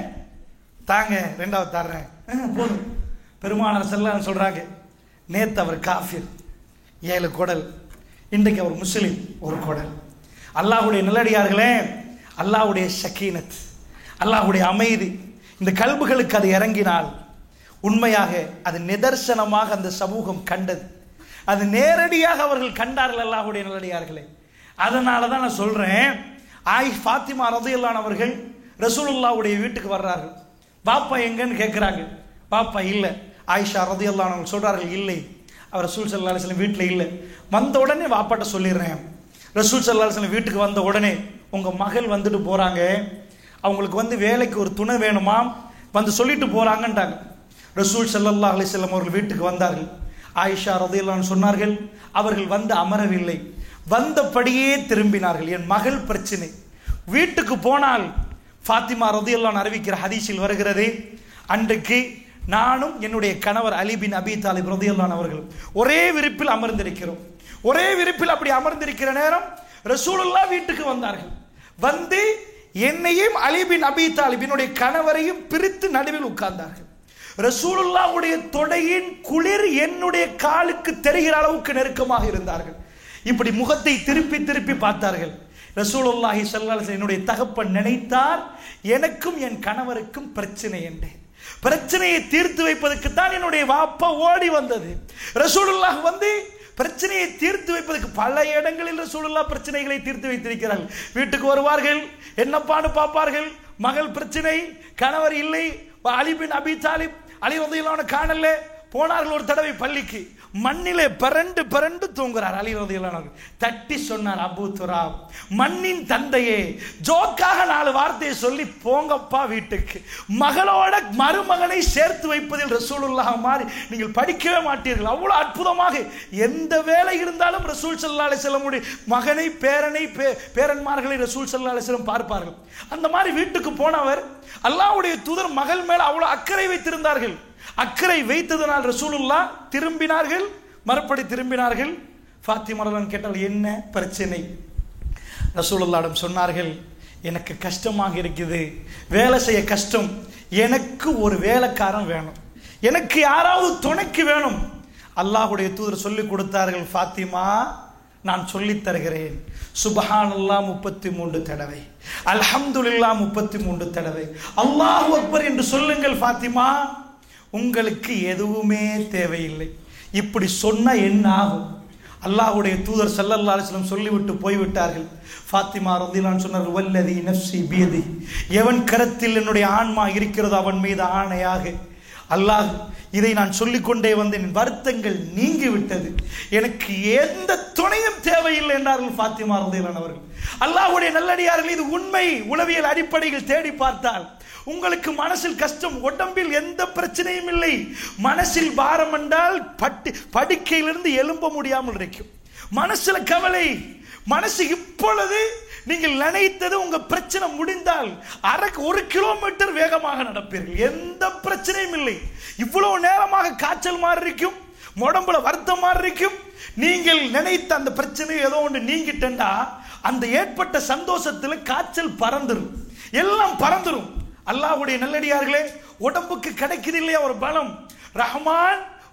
A: தாங்க ரெண்டாவது தர்றேன் போதும். பெருமானார் ஸல்லல்லாஹு சொல்றாங்க, நேத்து அவர் காஃபிர் ஏழு குடல், இன்றைக்கு அவர் முஸ்லிம் ஒரு குடல். அல்லாஹ்வுடைய நல்லடியார்களே, அல்லாஹ்வுடைய ஷக்கீனத், அல்லாஹ்வுடைய அமைதி இந்த கல்புகளுக்கு அது இறங்கினால் உண்மையாக அது நிதர்சனமாக அந்த சமூகம் கண்டது. அது நேரடியாக அவர்கள் கண்டார்கள் அல்லாஹ்வுடைய நல்லடியார்களே. அதனால தான் நான் சொல்றேன், ஆய் ஃபாத்திமா ரலியல்லாஹு அன்ஹா அவர்கள் ரசூலுல்லாஹ்வுடைய வீட்டுக்கு வர்றார்கள். பாப்பா எங்கன்னு கேட்கிறாங்க. பாப்பா இல்லை. ஆயிஷா ரலியல்லாஹு அன்ஹா சொல்றார்கள், இல்லை அவர் ரசூல் ஸல்லல்லாஹு அலைஹி வஸல்லம் வீட்டில் இல்லை. வந்த உடனே பாப்பாட்ட சொல்லிடுறேன், ரசூல் ஸல்லல்லாஹு அலைஹி வஸல்லம் வீட்டுக்கு வந்த உடனே உங்க மகள் வந்துட்டு போறாங்க, அவங்களுக்கு வந்து வேலைக்கு ஒரு துணை வேணுமா, வந்து சொல்லிட்டு போறாங்கன்றாங்க. ரசூல் ஸல்லல்லாஹு அலைஹி வஸல்லம் அவர்கள் வீட்டுக்கு வந்தார்கள். ஆயிஷா ரலியல்லாஹு அன்ஹா சொன்னார்கள், அவர்கள் வந்து அமரவில்லை, வந்தபடியே திரும்பினார்கள். என் மகள் பிரச்சனை, வீட்டுக்கு போனால் ஃபாத்திமா ரலியல்லாஹு அன்ஹா அறிவிக்கிற ஹதீஸில் வருகிறது, அன்றைக்கு நானும் என்னுடைய கணவர் அலி பின் அபி தாலிப் ரலியல்லாஹு அன்ஹு அவர்கள் ஒரே விரிப்பில் அமர்ந்திருக்கிறோம். ஒரே விரிப்பில் அப்படி அமர்ந்திருக்கிற நேரம் ரசூலுல்லாஹ் வீட்டுக்கு வந்தார்கள். வந்து என்னையும் அலி பின் அபி தாலிப் என்னுடைய கணவரையும் பிரித்து நடுவில் உட்கார்ந்தார்கள். ரசூலுல்லாஹ்வுடைய தொடையின் குளிர் என்னுடைய காலுக்கு தெரிகிற அளவுக்கு நெருக்கமாக இருந்தார்கள். இப்படி முகத்தை திருப்பி திருப்பி பார்த்தார்கள். ரசூலுல்லாஹி ஸல்லல்லாஹு அலைஹி வஸல்லம் என்னுடைய தகப்பன் நினைத்தார் எனக்கும் என் கணவருக்கும் பிரச்சனை என்று. பிரச்சனையை தீர்த்து வைப்பதற்கு தான் என்னுடைய வாப்பா ஓடி வந்தது. ரசூலுல்லாஹ் வந்து பிரச்சனையை தீர்த்து வைப்பதற்கு பல இடங்களில் ரசூலுல்லாஹ் பிரச்சனைகளை தீர்த்து வைத்திருக்கிறார்கள். வீட்டுக்கு வருவார்கள், என்னப்பான்னு பார்ப்பார்கள், மகள் பிரச்சனை, கணவர் இல்லை, அலி பின் அபி தாலிப் அலி ரலியல்லாஹு அன்ஹு காணல. போனார்கள் ஒரு தடவை பள்ளிக்கு, மண்ணிலே பரண்டு பரண்டு தூங்குறார் அலி ரலியல்லாஹு அன்ஹு. தட்டி சொன்னார், அபூ துராப், மண்ணின் தந்தையே, ஜோக்காக நாலு வார்த்தையை சொல்லி போங்கப்பா வீட்டுக்கு. மகளோட மருமகனை சேர்த்து வைப்பதில் ரசூலுல்லாஹ் மாதிரி நீங்கள் படிக்கவே மாட்டீர்கள். அவ்வளவு அற்புதமாக எந்த வேலை இருந்தாலும் ரசூல் ஸல்லல்லாஹு அலைஹி வஸல்லம் மகனை, பேரனை, பேரன்மார்களை ரசூல் ஸல்லல்லாஹு அலைஹி வஸல்லம் பார்ப்பார்கள். அந்த மாதிரி வீட்டுக்கு போனவர் அல்லாஹ்வுடைய தூதர் மகள் மேல அவ்வளவு அக்கறை வைத்திருந்தார்கள். அக்கறை வைத்ததனால் ரசூலுல்லாஹ் திரும்பினார்கள், மறுபடி திரும்பினார்கள். ஃபாத்திமா ரலியல்லாஹு கேட்டால் என்ன பிரச்சனை? ரசூலுல்லாஹ்விடம் சொன்னார்கள், எனக்கு கஷ்டமாக இருக்குது, வேலை செய்ய கஷ்டம், எனக்கு ஒரு வேலைக்காரன் வேணும், எனக்கு யாராவது துணைக்கு வேணும். அல்லாஹ்வுடைய தூதர் சொல்லிக் கொடுத்தார்கள், ஃபாத்திமா நான் சொல்லித் தருகிறேன், சுப்ஹானல்லாஹ் முப்பத்தி மூன்று தடவை, அல்ஹம்துலில்லாஹ் முப்பத்தி மூன்று தடவை, அல்லாஹு அக்பர் என்று சொல்லுங்கள் ஃபாத்திமா, உங்களுக்கு எதுவுமே தேவையில்லை. இப்படி சொன்ன என்ன ஆகும்? அல்லாஹ்வுடைய தூதர் ஸல்லல்லாஹு அலைஹி வஸல்லம் சொல்லிவிட்டு போய்விட்டார்கள். ஃபாத்திமா ரலியல்லாஹு அன்ஹா சொன்னார், வல்லதி நஃப்ஸி பியதி, எவன் கரத்தில் என்னுடைய ஆன்மா இருக்கிறதோ அவன் மீது ஆணையாக, அல்லாஹ் இதை நான் சொல்லிக்கொண்டே வந்தேன், வருத்தங்கள் நீங்கி விட்டது, எனக்கு எந்த துணையும் தேவையில்லை என்றார்கள் ஃபாத்திமா ரலியல்லாஹு அன்ஹா அவர்கள். அல்லாஹ்வுடைய நல்லடியார்கள், இது உண்மை. உளவியல் அடிப்படையில் தேடி பார்த்தால் உங்களுக்கு மனசில் கஷ்டம், உடம்பில் எந்த பிரச்சனையும் இல்லை, மனசில் பாரம் என்றால் பட்டு படுக்கையிலிருந்து எழும்ப முடியாமல் இருக்கும். மனசுல கவலை, மனசு இப்பொழுது நீங்கள் நினைத்தது உங்க பிரச்சனை முடிந்தால் அரை ஒரு கிலோமீட்டர் வேகமாக நடப்பீர்கள், எந்த பிரச்சனையும் இல்லை. இவ்வளவு நேரமாக காய்ச்சல் மாதிரி இருக்கும், உடம்புல வருத்தம் மாதிரி இருக்கும். நீங்கள் நினைத்த அந்த பிரச்சனை ஏதோ ஒன்று நீங்கிட்டா அந்த ஏற்பட்ட சந்தோஷத்துல காய்ச்சல் பறந்துடும், எல்லாம் பறந்துடும். அல்லாஹ்வுடைய நல்லடியார்களே, உடம்புக்கு கிடைக்குது இல்லையா ஒரு பலம், ரஹ்மான்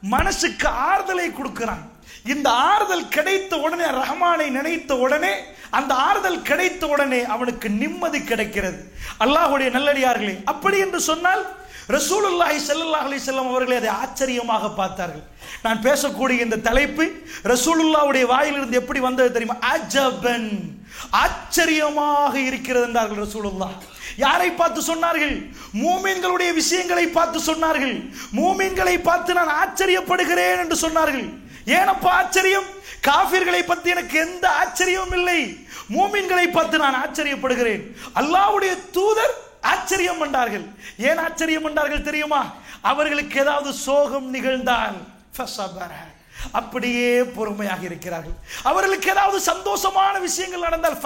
A: மனசுக்கு ஆறுதலை கொடுக்கிறான். இந்த ஆறுதல் கிடைத்த உடனே, ரஹ்மானை நினைத்த உடனே, அந்த ஆறுதல் கிடைத்த உடனே அவனுக்கு நிம்மதி கிடைக்கிறது. அல்லாஹ்வுடைய நல்லடியார்களே, அப்படி என்று சொன்னால் ரசூலுல்லாஹி ஸல்லல்லாஹு அலைஹி வஸல்லம் அவர்கள் அதை ஆச்சரியமாக பார்த்தார்கள். நான் பேசக்கூடிய இந்த தலைப்பு ரசூலுல்லாஹ்வுடைய வாயிலிருந்து எப்படி வந்தது தெரியுமா? அஜபன், ஆச்சரியமாக இருக்கிறது என்றார்கள் ரசூலுல்லாஹ். யாரை பார்த்து சொன்னார்கள்? மூமின்களுடைய விஷயங்களை பார்த்து சொன்னார்கள். மூமின்களை பார்த்து நான் ஆச்சரியப்படுகிறேன் என்று சொன்னார்கள். ஏனப்பா ஆச்சரியம்? காஃபிர்களை பற்றி எனக்கு எந்த ஆச்சரியமும் இல்லை, மூமின்களை பார்த்து நான் ஆச்சரியப்படுகிறேன். அல்லாஹ்வுடைய தூதர் ஆச்சரியம் பண்ணார்கள். ஏன் ஆச்சரியம் பண்ணார்கள் தெரியுமா? அவர்களுக்கு ஏதாவது சோகம் நிகழ்ந்தால் அப்படியே பொறுமையாக இருக்கிறார்கள். அவர்களுக்கு ஏதாவது சந்தோஷமான விஷயங்கள் நடந்தால்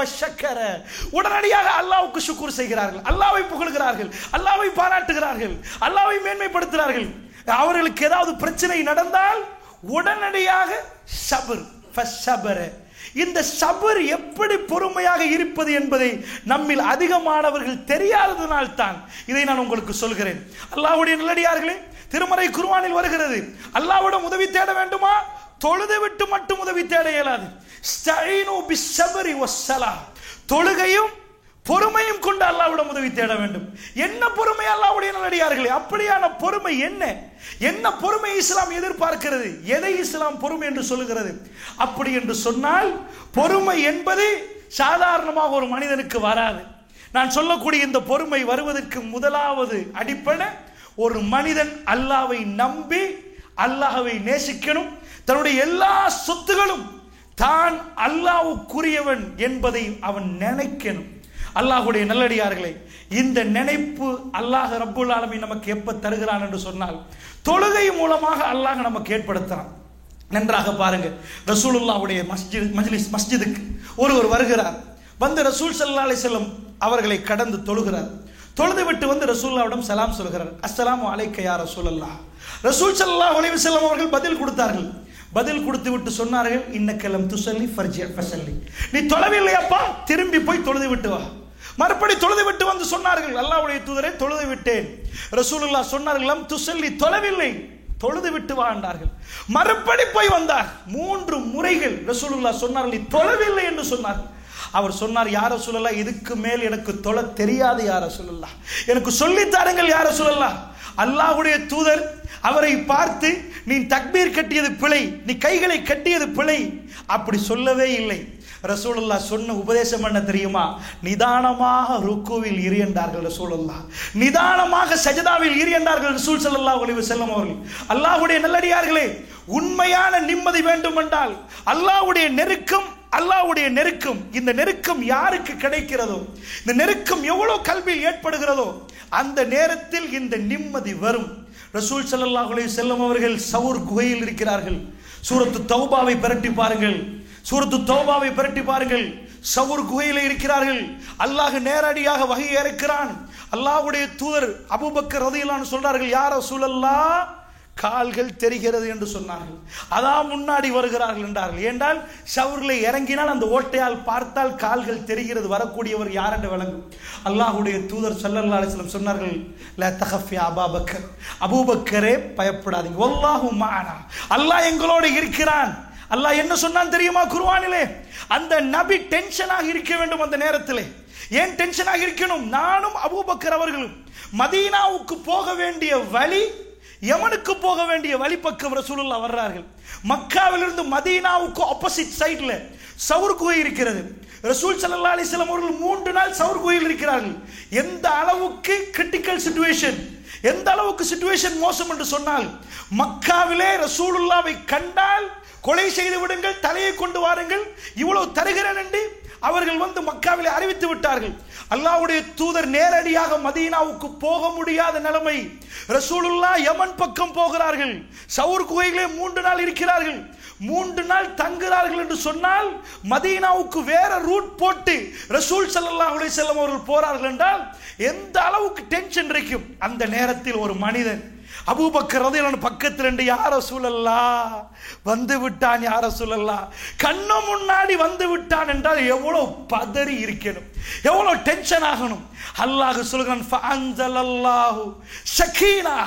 A: உடனடியாக அல்லாஹ்வுக்கு ஷுக்ர் செய்கிறார்கள், அல்லாஹ்வை புகழ்கிறார்கள், அல்லாஹ்வை பாராட்டுகிறார்கள், அல்லாஹ்வை மேன்மைப்படுத்துகிறார்கள். அவர்களுக்கு ஏதாவது பிரச்சனை நடந்தால் உடனடியாக சபர் ஃபஸபர. இந்த சபர் எப்படி பொறுமையாக இருப்பது என்பதை நம்மில் அதிகமானவர்கள் தெரியாததனால் தான் இதை நான் உங்களுக்கு சொல்கிறேன். அல்லாஹ்வுடைய நல்லடியார்களே, திருமறை குர்ஆனில் வருகிறது, அல்லாஹ்விடம் உதவி தேட வேண்டுமா? தொழுது விட்டு மட்டும் உதவி தேட இயலாது. ஸ்தஈனு பிஸ்ஸப்ரி வஸ்ஸலாஹ், தொழுகையும் பொறுமையும் கொண்டு அல்லாஹ்விடம் உதவி தேட வேண்டும். என்ன பொறுமை அல்லாஹ்வுடைய நல்லடியார்களே? அப்படியான பொறுமை என்ன? என்ன பொறுமை இஸ்லாம் எதிர்பார்க்கிறது? எதை இஸ்லாம் பொறுமை என்று சொல்லுகிறது? அப்படி என்று சொன்னால், பொறுமை என்பது சாதாரணமாக ஒரு மனிதனுக்கு வராது. நான் சொல்லக்கூடிய இந்த பொறுமை வருவதற்கு முதலாவது அடிப்படை, ஒரு மனிதன் அல்லாஹ்வை நம்பி அல்லாஹ்வை நேசிக்கணும். தன்னுடைய எல்லா சொத்துகளும் தான் அல்லாஹ்வுக்குரியவன் என்பதை அவன் நினைக்கணும். அல்லாஹ்வுடைய நல்லடியார்களே, இந்த நினைப்பு அல்லாஹ் ரப்புல் ஆலமீன் நமக்கு எப்ப தருகிறான் என்று சொன்னால், தொழுகை மூலமாக அல்லாஹ் நமக்கு ஏற்படுத்துறான். நன்றாக பாருங்க, ரசூலுல்லாஹ்வுடைய மஸ்ஜித் மஜ்லிஸ் மஸ்ஜிதுக்கு ஒருவர் வருகிறார். வந்து ரசூல் ஸல்லல்லாஹு அலைஹி வஸல்லம் அவர்களை கடந்து தொழுகிறார். தொழுது விட்டு வந்து ரசூலுல்லாஹ்விடம் சலாம் சொல்கிறார். அஸ்ஸலாமு அலைக்க யா ரசூலல்லாஹ். ரசூல் ஸல்லல்லாஹு அலைஹி வஸல்லம் அவர்கள் பதில் கொடுத்தார்கள். பதில் கொடுத்து விட்டு சொன்னார்கள், இன்னக்கலம் துஸல்லி ஃபர்ஜி ஃபஸல்லி. நீ தொழவில்லையப்பா, திரும்பி போய் தொழுது விட்டு வா. மறுபடி தொழுது விட்டு வந்து சொன்னார்கள், அல்லாஹ்வுடைய தூதரே தொழுது விட்டேன். ரசூலுல்லாஹ் சொன்னார்கள், லம் துஸல்லி, தொழவில்லை, தொழுது விட்டு வா என்றார்கள். மறுபடி போய் வந்தார். மூன்று முறைகள் ரசூலுல்லாஹ் சொன்னார்கள், நீ தொழவில்லை என்று சொன்னார். அவர் சொன்னார், யார் ரசூலல்லாஹ், இதுக்கு மேல் எனக்கு தொழ தெரியாது யார் ரசூலல்லாஹ், எனக்கு சொல்லி தாருங்கள் யார் ரசூலல்லாஹ். அல்லாஹ்வுடைய தூதர் அவரை பார்த்து, நீ தக்பீர் கட்டியது பிழை, நீ கைகளை கட்டியது பிழை, அப்படி சொல்லவே இல்லை. ரசூலுல்லாஹ் சொன்ன உபதேசம் என்ன தெரியுமா? நிதானமாக ருக்குவில் இரு என்றார்கள் ரசூலுல்லாஹ். நிதானமாக சஜதாவில் இரு என்றார்கள் ரசூல் ஸல்லல்லாஹு அலைஹி வஸல்லம் அவர்கள். அல்லாஹ்வுடைய நல்லடியார்களே, உண்மையான நிம்மதி வேண்டும் என்றால், அல்லாஹ்வுடைய நெருக்கம், அல்லாஹ்வுடைய நெருக்கம், இந்த நெருக்கம் யாருக்கு கிடைக்கிறதோ, இந்த நெருக்கம் எவ்வளவு கல்வியில் ஏற்படுகிறதோ, அந்த நேரத்தில் இந்த நிம்மதி வரும். ரசூல் ஸல்லல்லாஹு அலைஹி வஸல்லம் அவர்கள் சவுர் குகையில் இருக்கிறார்கள். சூரத்து தௌபாவை பிரட்டி பாருங்கள், சூரத்து தௌபாவை பிரட்டி பாருங்கள். சவுர் குகையில் இருக்கிறார்கள். அல்லாஹ் நேரடியாக வஹி இறக்கிறான். அல்லாஹ்வுடைய தூதர் அபூபக்கர் ரலியல்லாஹு அன்ஹு சொல்றார்கள், யா ரசூலல்லாஹ், கால்கள் தெரிகிறது என்று சொன்னார்கள். அதான் முன்னாடி வருகிறார்கள் என்றார்கள். ஏண்டால் ஷவர்ல இறங்கினால் அந்த ஓட்டையால் பார்த்தால் கால்கள் தெரிகிறது, வரக்கூடியவர் யார் என்று விளங்கும். அல்லாஹ்வுடைய தூதர் ஸல்லல்லாஹு அலைஹி வஸல்லம் சொன்னார்கள், லா தகஃப் யா அபூபக்கர், அபூபக்கரே பயப்படாதீங்க, வல்லாஹு மஅனா, அல்லாஹ் எங்களோடு இருக்கிறான். அல்லாஹ் என்ன சொன்னான் தெரியுமா குர்ஆனிலே? அந்த நபி டென்ஷனாக இருக்க வேண்டும். அந்த நேரத்திலே ஏன் டென்ஷனாக இருக்கணும்? நானும் அபூபக்கர் அவர்களும் மதீனாவுக்கு போக வேண்டிய வழி, யமனுக்கு போக வேண்டிய வழிப்பக்கம் ரசூலுல்லாஹ் வர்றார்கள். மக்காவிலிருந்து மதீனாவுக்கு ஆப்போசிட் சைடுல சவுர் குகை இருக்கிறது. ரசூல் ஸல்லல்லாஹு அலைஹி வஸல்லம் அவர்கள் மூன்று நாள் சவுர் குகையில் இருக்கிறார்கள். எந்த அளவுக்கு கிரிட்டிக்கல் சிச்சுவேஷன், எந்த அளவுக்கு சிச்சுவேஷன் மோசம் என்று சொன்னால், மக்காவிலே ரசூலுல்லாவை கண்டால் கொலை செய்து விடுங்கள், தலையை கொண்டு வாருங்கள், இவ்வளவு தருகிறேன் என்று அவர்கள் வந்து மக்காவிலே அறிவித்து விட்டார்கள். அல்லாஹ்வுடைய தூதர் நேரடியாக மதீனாவுக்கு போக முடியாத நிலைமை. ரசூலுல்லாஹ் யமன் பக்கம் போகிறார்கள். சவுர் குகையிலே மூன்று நாள் இருக்கிறார்கள். மூன்று நாள் தங்குகிறார்கள் என்று சொன்னால், மதீனாவுக்கு வேற ரூட் போட்டு ரசூல் ஸல்லல்லாஹு அலைஹி வஸல்லம் அவர்கள் போறார்கள் என்றால் எந்த அளவுக்கு டென்ஷன் இருக்கும். அந்த நேரத்தில் ஒரு மனிதன் அபூபக்கர் ரலியல்லாஹு அன்ஹு பக்கத்தில் இருந்து, யா ரசூலல்லாஹ், வந்து விட்டான் யா ரசூலல்லாஹ், கண்ணு முன்னாடி வந்து விட்டான் என்றால் எவ்வளவு பதறி இருக்கணும், எவ்வளவு டென்ஷன் ஆகணும். அல்லாஹ் சொல்கிறான், ஃபஅன்ஸலல்லாஹு ஸகீனா,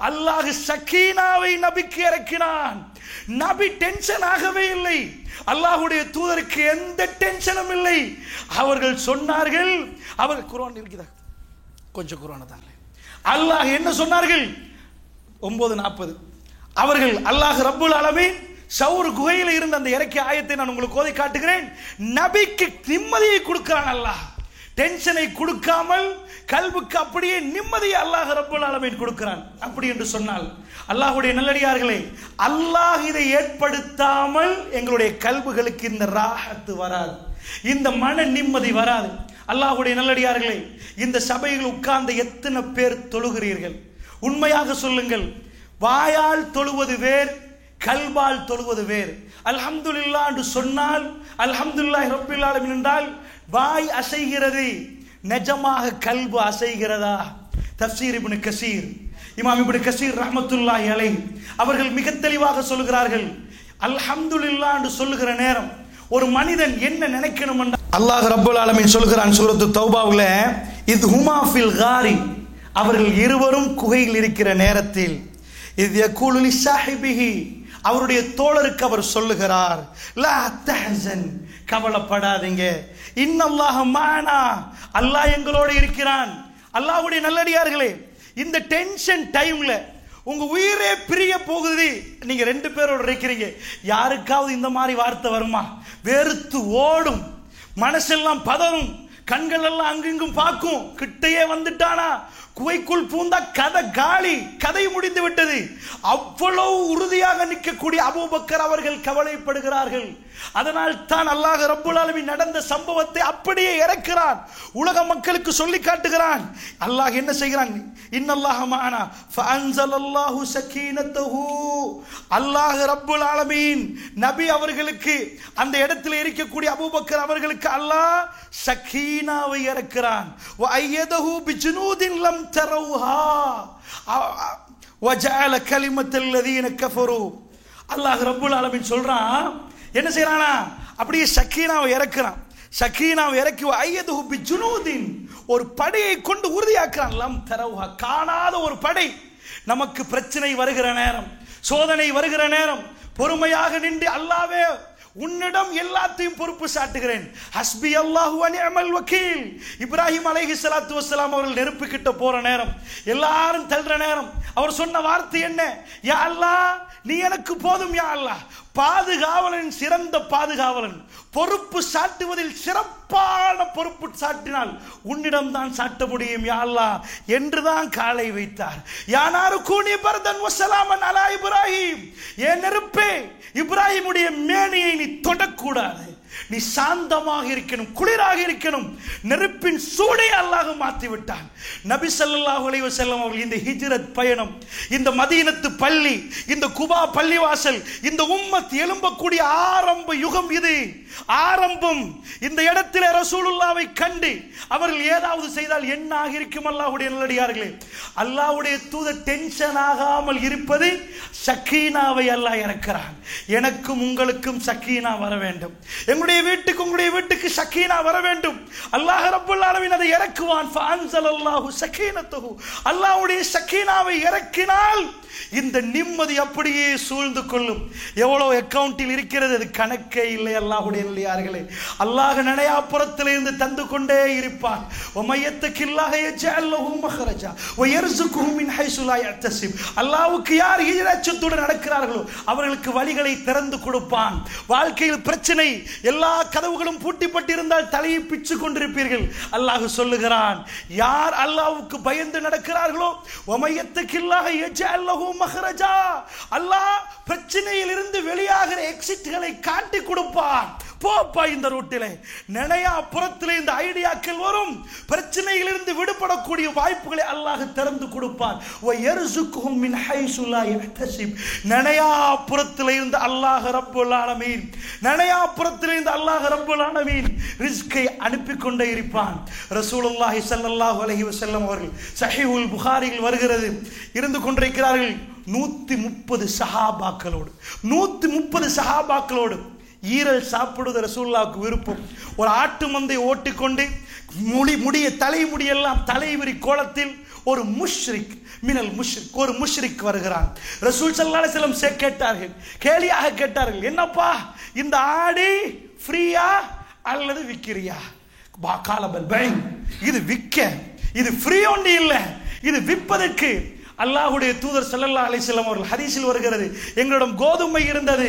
A: அல்லாஹ் சக்கீனாவை நபிக்கு இறக்கினான். நபி டென்ஷன் ஆகவே இல்லை. அல்லாஹ்வுடைய தூதருக்கு எந்த டென்ஷனும் இல்லை. அவர்கள் சொன்னார்கள், அவர் குர்ஆன் இருக்குதா கொஞ்சம் குர்ஆனை தாங்க. அல்லாஹ் என்ன சொன்னார்கள்? ஒன்பது நாற்பது அவர்கள் அல்லாஹ் ரப்புல் ஆலமீன் சௌர் குகையில் இருந்த அந்த இறக்கிய ஆயத்தை நான் உங்களுக்கு ஓதி காட்டுகிறேன். நபிக்கு நிம்மதியை கொடுக்கிறான் அல்லாஹ். டென்ஷனை கொடுக்காமல் கல்புக்கு அப்படியே நிம்மதியை அல்லாஹ் ரப்புல் ஆலமீன் கொடுக்கிறான். அப்படி என்று சொன்னால் அல்லாஹ்வுடைய நல்லடியார்களே, அல்லாஹ் இதை ஏற்படுத்தாமல் எங்களுடைய கல்புகளுக்கு இந்த ராஹத்து வராது, இந்த மன நிம்மதி வராது. அல்லாஹ்வுடைய நல்லடியார்களே, இந்த சபையில் உட்கார்ந்த எத்தனை பேர் தொழுகிறீர்கள்? உண்மையாக சொல்லுங்கள். வாயால் தொழுவது வேறு, கல்பால் தொழுவது வேறு. அல்ஹம்துலில்லாஹ் என்று சொன்னால் அல்ஹம்துலில்லாஹி ரப்பில் ஆலமீன் என்றால் வாய் அசைகிறது, நிஜமாக கல்பு அசைகிறதா? தஃப்சீர் இப்னு கஸீர், இமாம் இப்னு கஸீர் ரஹ்மத்துல்லாஹி அலைஹி அவர்கள் மிக தெளிவாக சொல்கிறார்கள், அல்ஹம்துலில்லாஹ் என்று சொல்லுகிற நேரம் ஒரு மனிதன் என்ன நினைக்கணும் என்றால், அல்லாஹ் ரப்புல் ஆலமீன் சொல்கிறான் சூரத்து தௌபாவுல, இது ஹுமா ஃபில் காரி, அவர்கள் இருவரும் குகையில் இருக்கிற நேரத்தில், இது யகூலு லிஸாஹிபிஹி, அவருடைய தோழருக்கு அவர் சொல்லுகிறார், லா தஹ்சன், கவலைப்படாதீங்க, இன்னல்லாஹ மஅனா, அல்லாஹ் எங்களோடு இருக்கிறான். அல்லாஹ்வுடைய நல்லடியார்களே, இந்த டென்ஷன் டைம்ல உங்க உயிரே பிரிய போகுது, நீங்க ரெண்டு பேரோட இருக்கிறீங்க, யாருக்காவது இந்த மாதிரி வார்த்தை வருமா? வெறுத்து ஓடும், மனசெல்லாம் பதறும், கண்கள் எல்லாம் அங்கிங்கும் பார்க்கும், கிட்டையே வந்துட்டானா, குகைக்குள் பூந்தா கதை காலி, கதை முடிந்து விட்டது. அவ்வளவு உறுதியாக நிற்கக்கூடிய அபூபக்கர் அவர்கள் கவலைப்படுகிறார்கள். அதனால் தான் அல்லாஹ் ரப்புல் ஆலமீன் நடந்த சம்பவத்தை அப்படியே இறக்கிறான், உலக மக்களுக்கு சொல்லி காட்டுகிறான். அல்லாஹ் என்ன செய்கிறான்? இன்னல்லாஹ மஅனா ஃபஅன்ஸலல்லாஹு ஸகீனத்தஹு, அல்லாஹ் ரப்புல் ஆலமீன் நபி அவர்களுக்கு அந்த இடத்தில் இருக்கக்கூடிய அபூபக்கர் அவர்களுக்கு அல்லாஹ் சகீனாவை இறக்கிறான். வ அய்யதஹு பிஜுனூதின் லம் தரவுஹா வஜஅல கலிமத்தல் லதீன கஃபரு. அல்லாஹ் ரப்புல் ஆலமீன் சொல்றான், என்ன செய்யறானா? அப்படியே சக்கீனாவை இறக்குறான். சக்கீனாவை இறக்கி ஐயதுஹு பிஜுனூதின், ஒரு படையை கொண்டு உறுதியாக்குறான். லம் தரவுஹா, காணாத ஒரு படை. நமக்கு பிரச்சனை வருகிற நேரம், சோதனை வருகிற நேரம் பொறுமையாக நின்று, அல்லாஹ்வே உன்னிடம் எல்லாத்தையும் பொறுப்பு சாட்டுகிறேன், ஹஸ்பி அல்லாஹு வ நிஅமல் வக்கீல். இப்ராஹிம் அலைஹிஸ்ஸலாத்து வஸ்ஸலாம் அவர்கள் நெருப்பு கிட்ட போற நேரம், எல்லாரும் தள்ளுற நேரம், அவர் சொன்ன வார்த்தை என்ன? யா அல்லாஹ், நீ எனக்கு போதும் யா அல்லாஹ். பாதுகாவலன் சிறந்த பாதுகாவலன், பொறுப்பு சாட்டுவதில் சிறப்பான பொறுப்பு சாட்டினால் உன்னிடம் தான் சாட்ட முடியும் யா அல்லாஹ் என்றுதான் காலை வைத்தார். யானாரு கூனி பர்தன் வஸலாமன் அலா இப்ராஹிம், ஏன் நெருப்பே, இப்ராஹிமுடைய மேனியை நீ தொடக்கூடாது, நீ சாந்தமாக இருக்கணும், குளிராக இருக்கணும். நெருப்பின் சூடை அல்லாஹ் மாற்றி விட்டான். நபி ஸல்லல்லாஹு அலைஹி வஸல்லம் அவர்கள் இந்த ஹிஜ்ரத் பயணம், இந்த மதீனத்து பள்ளி, இந்த குபா பள்ளிவாசல், இந்த உம்மத் எழும்பக்கூடிய ஆரம்ப யுகம் இது, ஆரம்பம். இந்த இடத்திலே ரசூலுல்லாவை கண்டு அவர்கள் ஏதாவது செய்தால் என்ன ஆகியிருக்கும்? அல்லாஹ்வுடைய நல்லடியார்களே, அல்லாஹ்வுடைய தூதர் டென்ஷன் ஆகாமல் இருப்பது, சக்கீனாவை அல்லாஹ் இறக்கிறான். எனக்கும் உங்களுக்கும் சக்கீனா வர வேண்டும், எங்களுடைய வீட்டுக்கு உங்களுடைய வீட்டுக்கு சக்கீனா வர வேண்டும். அல்லாஹ் ரப்புல் ஆலமீன் அதை இறக்குவான். ஃபஅன்ஸலல்லாஹு ஸகீனத்தஹு, அல்லாஹ்வுடைய சக்கீனாவை இறக்கினால் இந்த நிம்மதி அப்படியே சூழ்ந்து கொள்ளும். எவ்வளவு அக்கவுண்டில் இருக்கிறது, அது கணக்கே இல்லை. அல்லாஹ்வுடைய நல்லடியார்களே, அல்லாஹ் நடையாப்புறத்திலிருந்து தந்து கொண்டே இருப்பான். வமயத்தகில்லாஹ யஜஅல் லஹு மக்ரஜா வயர்ஸுகுஹு மின் ஹைஸு லா யஹ்தஸிப். அல்லாஹ்வுக்கு யார் ஹிஜ்ரத்துடன் நடக்கிறார்களோ அவர்களுக்கு வழிகளை திறந்து கொடுப்பான். வாழ்க்கையில் பிரச்சனை, எல்லா கதவுகளும் பூட்டிப்பட்டிருந்தால் தலையை பிச்சு கொண்டிருப்பீர்கள். அல்லாஹ் சொல்லுகிறான், யார் அல்லாஹ்வுக்கு பயந்து நடக்கிறார்களோ வமயத்தகில்லாஹ யஜஅல் லஹு மக்ரஜா, அல்லாஹ் பிரச்சனையில் இருந்து வெளியாகிற எக்ஸிட்களை காட்டி கொடுப்பான். போப்பா இந்த ரூட்டிலே, நினையா புறத்திலே இந்த ஐடியாக்கள் வரும், பிரச்சனையிலிருந்து விடுபடக்கூடிய வாய்ப்புகளை அல்லாஹ் திறந்து கொடுப்பான். வயர்ஸுகுஹும் மின் ஹைஸு லா யஹ்தஸிப். நினையா புறத்திலே இருந்து அல்லாஹ் ரப்புல் ஆலமீன், நினையா புறத்திலே இருந்து அல்லாஹ் ரப்புல் ஆலமீன் ரிஸ்கை அனுப்பி கொண்டே இருப்பான். ரசூலுல்லாஹி ஸல்லல்லாஹு அலைஹி வஸல்லம் அவர்கள் ஸஹீஹுல் புகாரியில் வருகிறது, இருந்து கொண்டிருக்கிறார்கள் நூத்தி முப்பது சஹாபாக்களோடு, நூத்தி முப்பது சஹாபாக்களோடு. ஈரல் சாப்பிடுவது ரசூலுல்லாஹ்வுக்கு விருப்பம். ஒரு ஆட்டு மந்தை ஓட்டிக்கொண்டு முடி முடிய தலைமுடியெல்லாம் தலைவிரி கோலத்தில் ஒரு முஷ்ரிக் மினல் முஷ்ரிக் ஒரு முஷ்ரிக் வருகிறான். ரசூல் ஸல்லல்லாஹு அலைஹி வஸல்லம் கேட்டார்கள், கேலியாக கேட்டார்கள், என்னப்பா இந்த ஆடு ஃப்ரீயா அல்லது விக்கிரியா? காலபல் பை, இது விக்க, இது ஃப்ரீ ஒன்று இல்லை, இது விற்பதற்கு. அல்லாஹ்வுடைய தூதர் ஸல்லல்லாஹு அலைஹி வஸல்லம் அவர்கள் ஹதீஸில் வருகிறது, எங்களிடம் கோதுமை இருந்தது,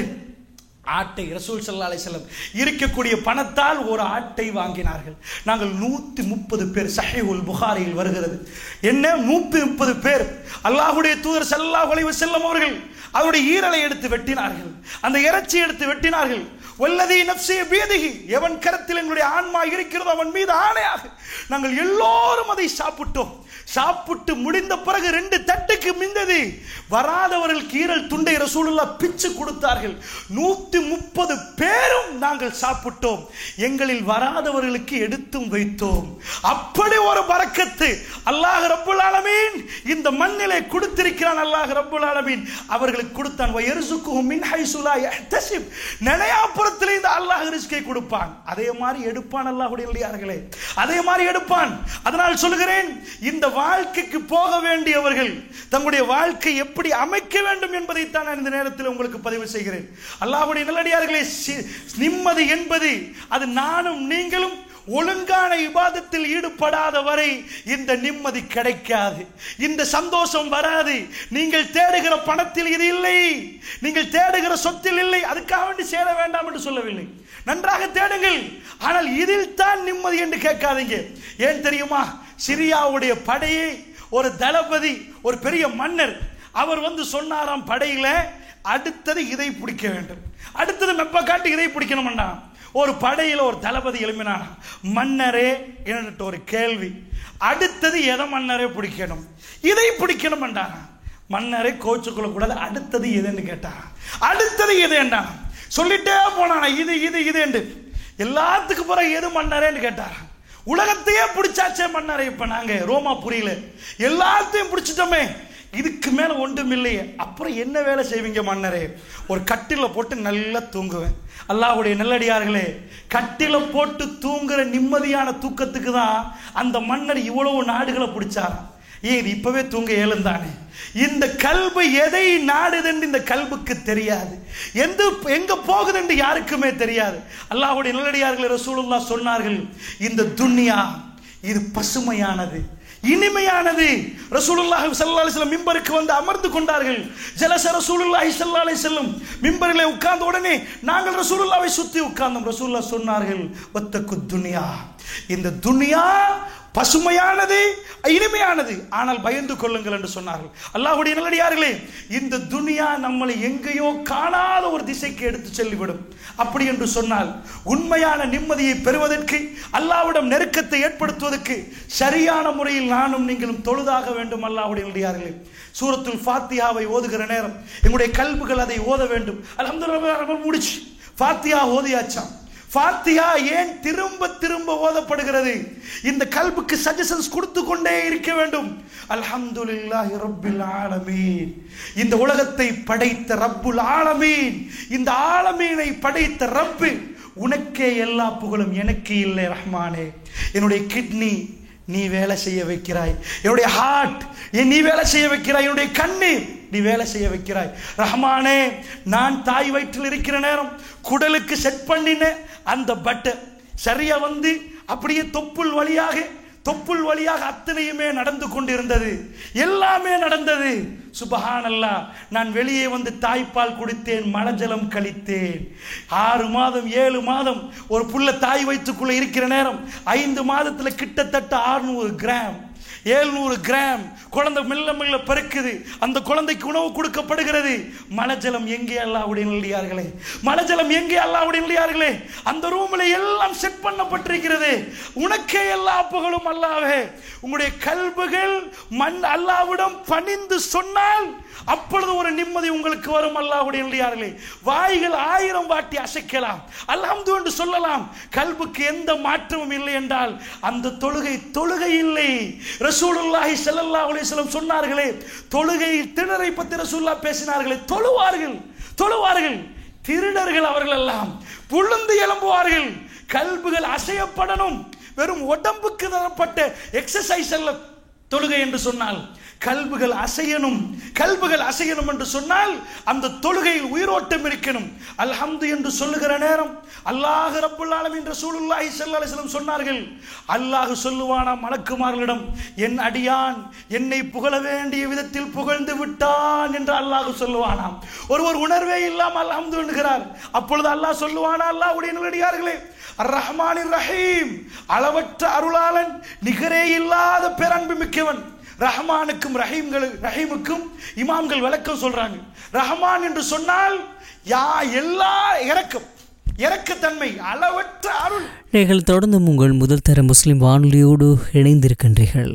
A: ஆட்டை ரசூல் ஸல்லல்லாஹு அலைஹி வஸல்லம் இருக்கக்கூடிய பணத்தால் ஒரு ஆட்டை வாங்கினார்கள். நாங்கள் நூற்றி முப்பது பேர், சஹீஹுல் புகாரியில் வருகிறது. என்ன நூற்றி முப்பது பேர் அல்லாஹ்வுடைய தூதர் ஸல்லல்லாஹு அலைஹி வஸல்லம் அவர்கள் அவருடைய ஈரலை எடுத்து வெட்டினார்கள், அந்த இறைச்சி எடுத்து வெட்டினார்கள். வல்லதி நஃப்ஸி பியதிஹி, எவன் கரத்தில் எங்களுடைய ஆன்மா இருக்கிறதோ அவன் மீது ஆணையாக நாங்கள் எல்லோரும் அதை சாப்பிட்டோம். சாப்பிட்டு முடிந்த பிறகு ரெண்டு தட்டுக்கு மிந்தது. வராதவர்கள் கீரல் துண்டை ரசூலுல்லாஹ் பிச்சு கொடுத்தார்கள். நூத்தி முப்பது பேரும் நாங்கள் சாப்பிட்டோம், எங்களில் வராதவர்களுக்கு எடுத்தும் வைத்தோம். அப்படி ஒரு பரக்கத்து அல்லாஹ் ரப்புல் ஆலமீன் இந்த மண்ணிலே கொடுத்திருக்கிறான். அல்லாஹ் ரப்புல் ஆலமீன் அவர்களுக்கு கொடுத்தான். வயர்சுகுஹும் மின் ஹைசு லா யஹ்தஸிப், நினையாப்புறத்திலே இந்த அல்லாஹ் ரிஸ்கை கொடுப்பான். அதே மாதிரி எடுப்பான் அல்லாஹ்வுடைய அடியார்களே, அதே மாதிரி எடுப்பான். அதனால் சொல்கிறேன், இந்த வாழ்க்கைக்கு போக வேண்டியவர்கள் தங்களுடைய வாழ்க்கை எப்படி அமைக்க வேண்டும் என்பதைத்தான் நான் இந்த நேரத்தில் உங்களுக்கு பதிவு செய்கிறேன். அல்லாஹ்வுடைய நல்லடியார்களே, நிம்மதி என்பது அது நானும் நீங்களும் ஒழுங்கான இபாதத்தில் ஈடுபடாத வரை இந்த நிம்மதி கிடைக்காது, இந்த சந்தோஷம் வராது. நீங்கள் தேடுகிற பணத்தில் இது இல்லை, நீங்கள் தேடுகிற சொத்தில் இல்லை. அதுக்காக வேண்டி சேர வேண்டாம் என்று சொல்லவில்லை, நன்றாக தேடுங்கள். ஆனால் இதில் தான் நிம்மதி என்று கேட்காதீங்க. ஏன் தெரியுமா? சிரியாவுடைய படையை ஒரு தளபதி, ஒரு பெரிய மன்னர், அவர் வந்து சொன்னாராம் படையில, அடுத்தது இதை பிடிக்க வேண்டும், அடுத்தது மெப்ப காட்டி இதை பிடிக்கணும்னா. ஒரு படையில ஒரு தளபதி எழுப்பினானா, மன்னரே என்கிட்ட ஒரு கேள்வி, அடுத்தது எதை மன்னரே பிடிக்கணும்? இதை பிடிக்கணும் என்றானா. மன்னரை கோச்சுக்கொள்ள கூடாது, அடுத்தது எதுன்னு கேட்டா, அடுத்தது எது என்றான். சொல்லிட்டே போனானா, இது இது இது என்று. எல்லாத்துக்கு பிறகு எது மன்னரேன்னு கேட்டாரா. உலகத்தையே பிடிச்சாச்சே மன்னரை, இப்ப நாங்க ரோமா புரியல, எல்லாத்தையும் பிடிச்சிட்டோமே, இதுக்கு மேல ஒன்றும் இல்லையே, அப்புறம் என்ன வேலை செய்வீங்க மன்னரே? ஒரு கட்டில போட்டு நல்லா தூங்குவேன். அல்லாஹ்வுடைய நல்லடியார்களே, கட்டில போட்டு தூங்குற நிம்மதியான தூக்கத்துக்கு தான் அந்த மன்னர் இவ்வளவு நாடுகளை பிடிச்சாராம். ஏன் இது இப்பவே தூங்க இயலுந்தானே? இந்த கல்பு எதை நாடுதென்று இந்த கல்புக்கு தெரியாது, எந்த எங்க போகுதுன்னு யாருக்குமே தெரியாது. அல்லாஹ்வுடைய நல்லடியார்களே, ரசூலுல்லாஹ் சொன்னார்கள், இந்த துன்யா இது பசுமையானது, இனிமையானது. ரசூலுல்லாஹி ஸல்லல்லாஹு அலைஹி வஸல்லம் மிம்பருக்கு வந்து அமர்ந்து கொண்டார்கள். ஜலஸ ரசூலுல்லாஹி ஸல்லல்லாஹு அலைஹி வஸல்லம், மிம்பரிலே உட்கார்ந்த உடனே நாங்கள் ரசூலுல்லாஹ்வை சுத்தி உட்கார்ந்தோம். ரசூலுல்லாஹ் சொன்னார்கள், வத்தகு துன்யா, இந்த துன்யா பசுமையானது, இனிமையானது, ஆனால் பயந்து கொள்ளுங்கள் என்று சொன்னார்கள். அல்லாஹ்வுடைய நல்லடியார்களே, இந்த துனியா நம்மளை எங்கேயோ காணாத ஒரு திசைக்கு எடுத்து செல்லிவிடும். அப்படி என்று சொன்னால் உண்மையான நிம்மதியை பெறுவதற்கு, அல்லாஹ்விடம் நெருக்கத்தை ஏற்படுத்துவதற்கு சரியான முறையில் நானும் நீங்களும் தொழுதாக வேண்டும். அல்லாஹ்வுடைய நல்லடியார்களே, சூரத்துல் ஃபாத்திஹாவை ஓதுகிற நேரம் எங்களுடைய கல்புகள் அதை ஓத வேண்டும். அல்ஹம்துலில்லாஹ் முடிச்சு ஃபாத்திஹா ஓதியாச்சாம். ஃபாத்திஹா ஏன் திரும்ப திரும்ப ஓதப்படுகிறது? இந்த கல்புக்கு சஜஷன்ஸ் கொடுத்து கொண்டே இருக்க வேண்டும். அல்ஹம்துலில்லாஹி ரப்பில் ஆலமீன், இந்த உலகத்தை படைத்த ரப்புல் ஆலமீன், இந்த ஆலமீனை படைத்த ரப்பு, உனக்கே எல்லா புகழும், எனக்கு இல்லை ரஹ்மானே. என்னுடைய கிட்னி நீ வேலை செய்ய வைக்கிறாய், என்னுடைய ஹார்ட் நீ வேலை செய்ய வைக்கிறாய், என்னுடைய கண்ணு நீ வேலை செய்ய வைக்கிறாய் ரஹ்மானே. நான் தாய் வயிற்றில் இருக்கிற நேரம் குடலுக்கு செட் பண்ணின அந்த பட்டர் சரியா வந்து அப்படியே தொப்புள் வழியாக தொப்புள் வழியாக அத்தனையுமே நடந்து கொண்டிருந்தது, எல்லாமே நடந்தது. சுபஹானல்லாஹ். நான் வெளியே வந்து தாய்ப்பால் குடித்தேன், மலஜலம் கழித்தேன். ஆறு மாதம் ஏழு மாதம் ஒரு புள்ள தாய் வயிற்றுக்குள்ள இருக்கிற நேரம் ஐந்து மாதத்துல கிட்டத்தட்ட ஆறுநூறு கிராம் ஏழ்நூறு கிராம் குழந்தை மெல்ல மெல்ல பெருக்குது. அந்த குழந்தைக்கு உணவு கொடுக்கப்படுகிறது. மலஜலம் எங்கே? அல்லாஹ்வுடைய நல்லடியார்களே, மலஜலம் எங்கே? அல்லாஹ்வுடைய நல்லடியார்களே, அந்த ரூம்ல எல்லாம் செட் பண்ணப்பட்டிருக்கிறது. உனக்கே எல்லா புகழும் அல்லாஹ்வே. உங்களுடைய கல்புகள் மண் அல்லாஹ்விடம் பணிந்து சொன்னால் அப்பொழுது ஒரு நிம்மதி உங்களுக்கு வரும். அல்லாஹ்வுடைய நல்லடியார்களே, வாய்கள் ஆயிரம் வாட்டி அசைக்கலாம், அல்ஹம்து என்று சொல்லலாம், கல்புக்கு எந்த மாற்றமும் இல்லை என்றால் அந்த தொழுகை தொழுகை இல்லை. ரசூலுல்லாஹி ஸல்லல்லாஹு அலைஹி வஸல்லம் சொன்னார்களே, தொழுகையில் திணறை பற்றி ரசூலுல்லாஹ் பேசினார்களே, தொழுவார்கள் தொழுவார்கள் திருடர்கள் அவர்கள் எல்லாம் புழுந்து எழும்புவார்கள். கல்புகள் அசையப்படணும். வெறும் உடம்புக்கு தரப்பட்ட எக்ஸசைஸ் அல்ல தொழுகை என்று சொன்னால், கல்புகள் அசையணும். கல்புகள் அசையணும் என்று சொன்னால் அந்த தொழுகையில் உயிரோட்டம் இருக்கணும். அல்ஹம்து என்று சொல்லுகிற நேரம் அல்லாஹ் ரப்புல் ஆலமீன் ரசூலுல்லாஹி ஸல்லல்லாஹு அலைஹி வஸல்லம் சொன்னார்கள், அல்லாஹ் சொல்லுவானா மலக்குமார்களிடம், என் அடியான் என்னை புகழ வேண்டிய விதத்தில் புகழ்ந்து விட்டான் என்று அல்லாஹ் சொல்லுவானாம். ஒருவர் உணர்வே இல்லாமல் அல்ஹம்து என்கிறார். அப்பொழுது அல்லாஹ் சொல்லுவானா, அல்லாஹ்வுடைய நல்லடியார்களே, அர்-ரஹ்மானிர் ரஹீம், அளவற்ற அருளாளன், நிகரே இல்லாத பேரன்பு மிக்கவன். ரஹ்மானுக்கும் ரஹீம்கள் ரஹீமுக்கும் இமாம்கள் விளக்கம் சொல்றாங்க. ரஹ்மான் என்று சொன்னால் யா எல்லா இரக்கம், இரக்கத்தன்மை, அளவற்ற அருள்.
C: நீங்கள் தொடர்ந்து உங்கள் முதல் தர முஸ்லிம் வானொலியோடு இணைந்திருக்கின்றீர்கள்.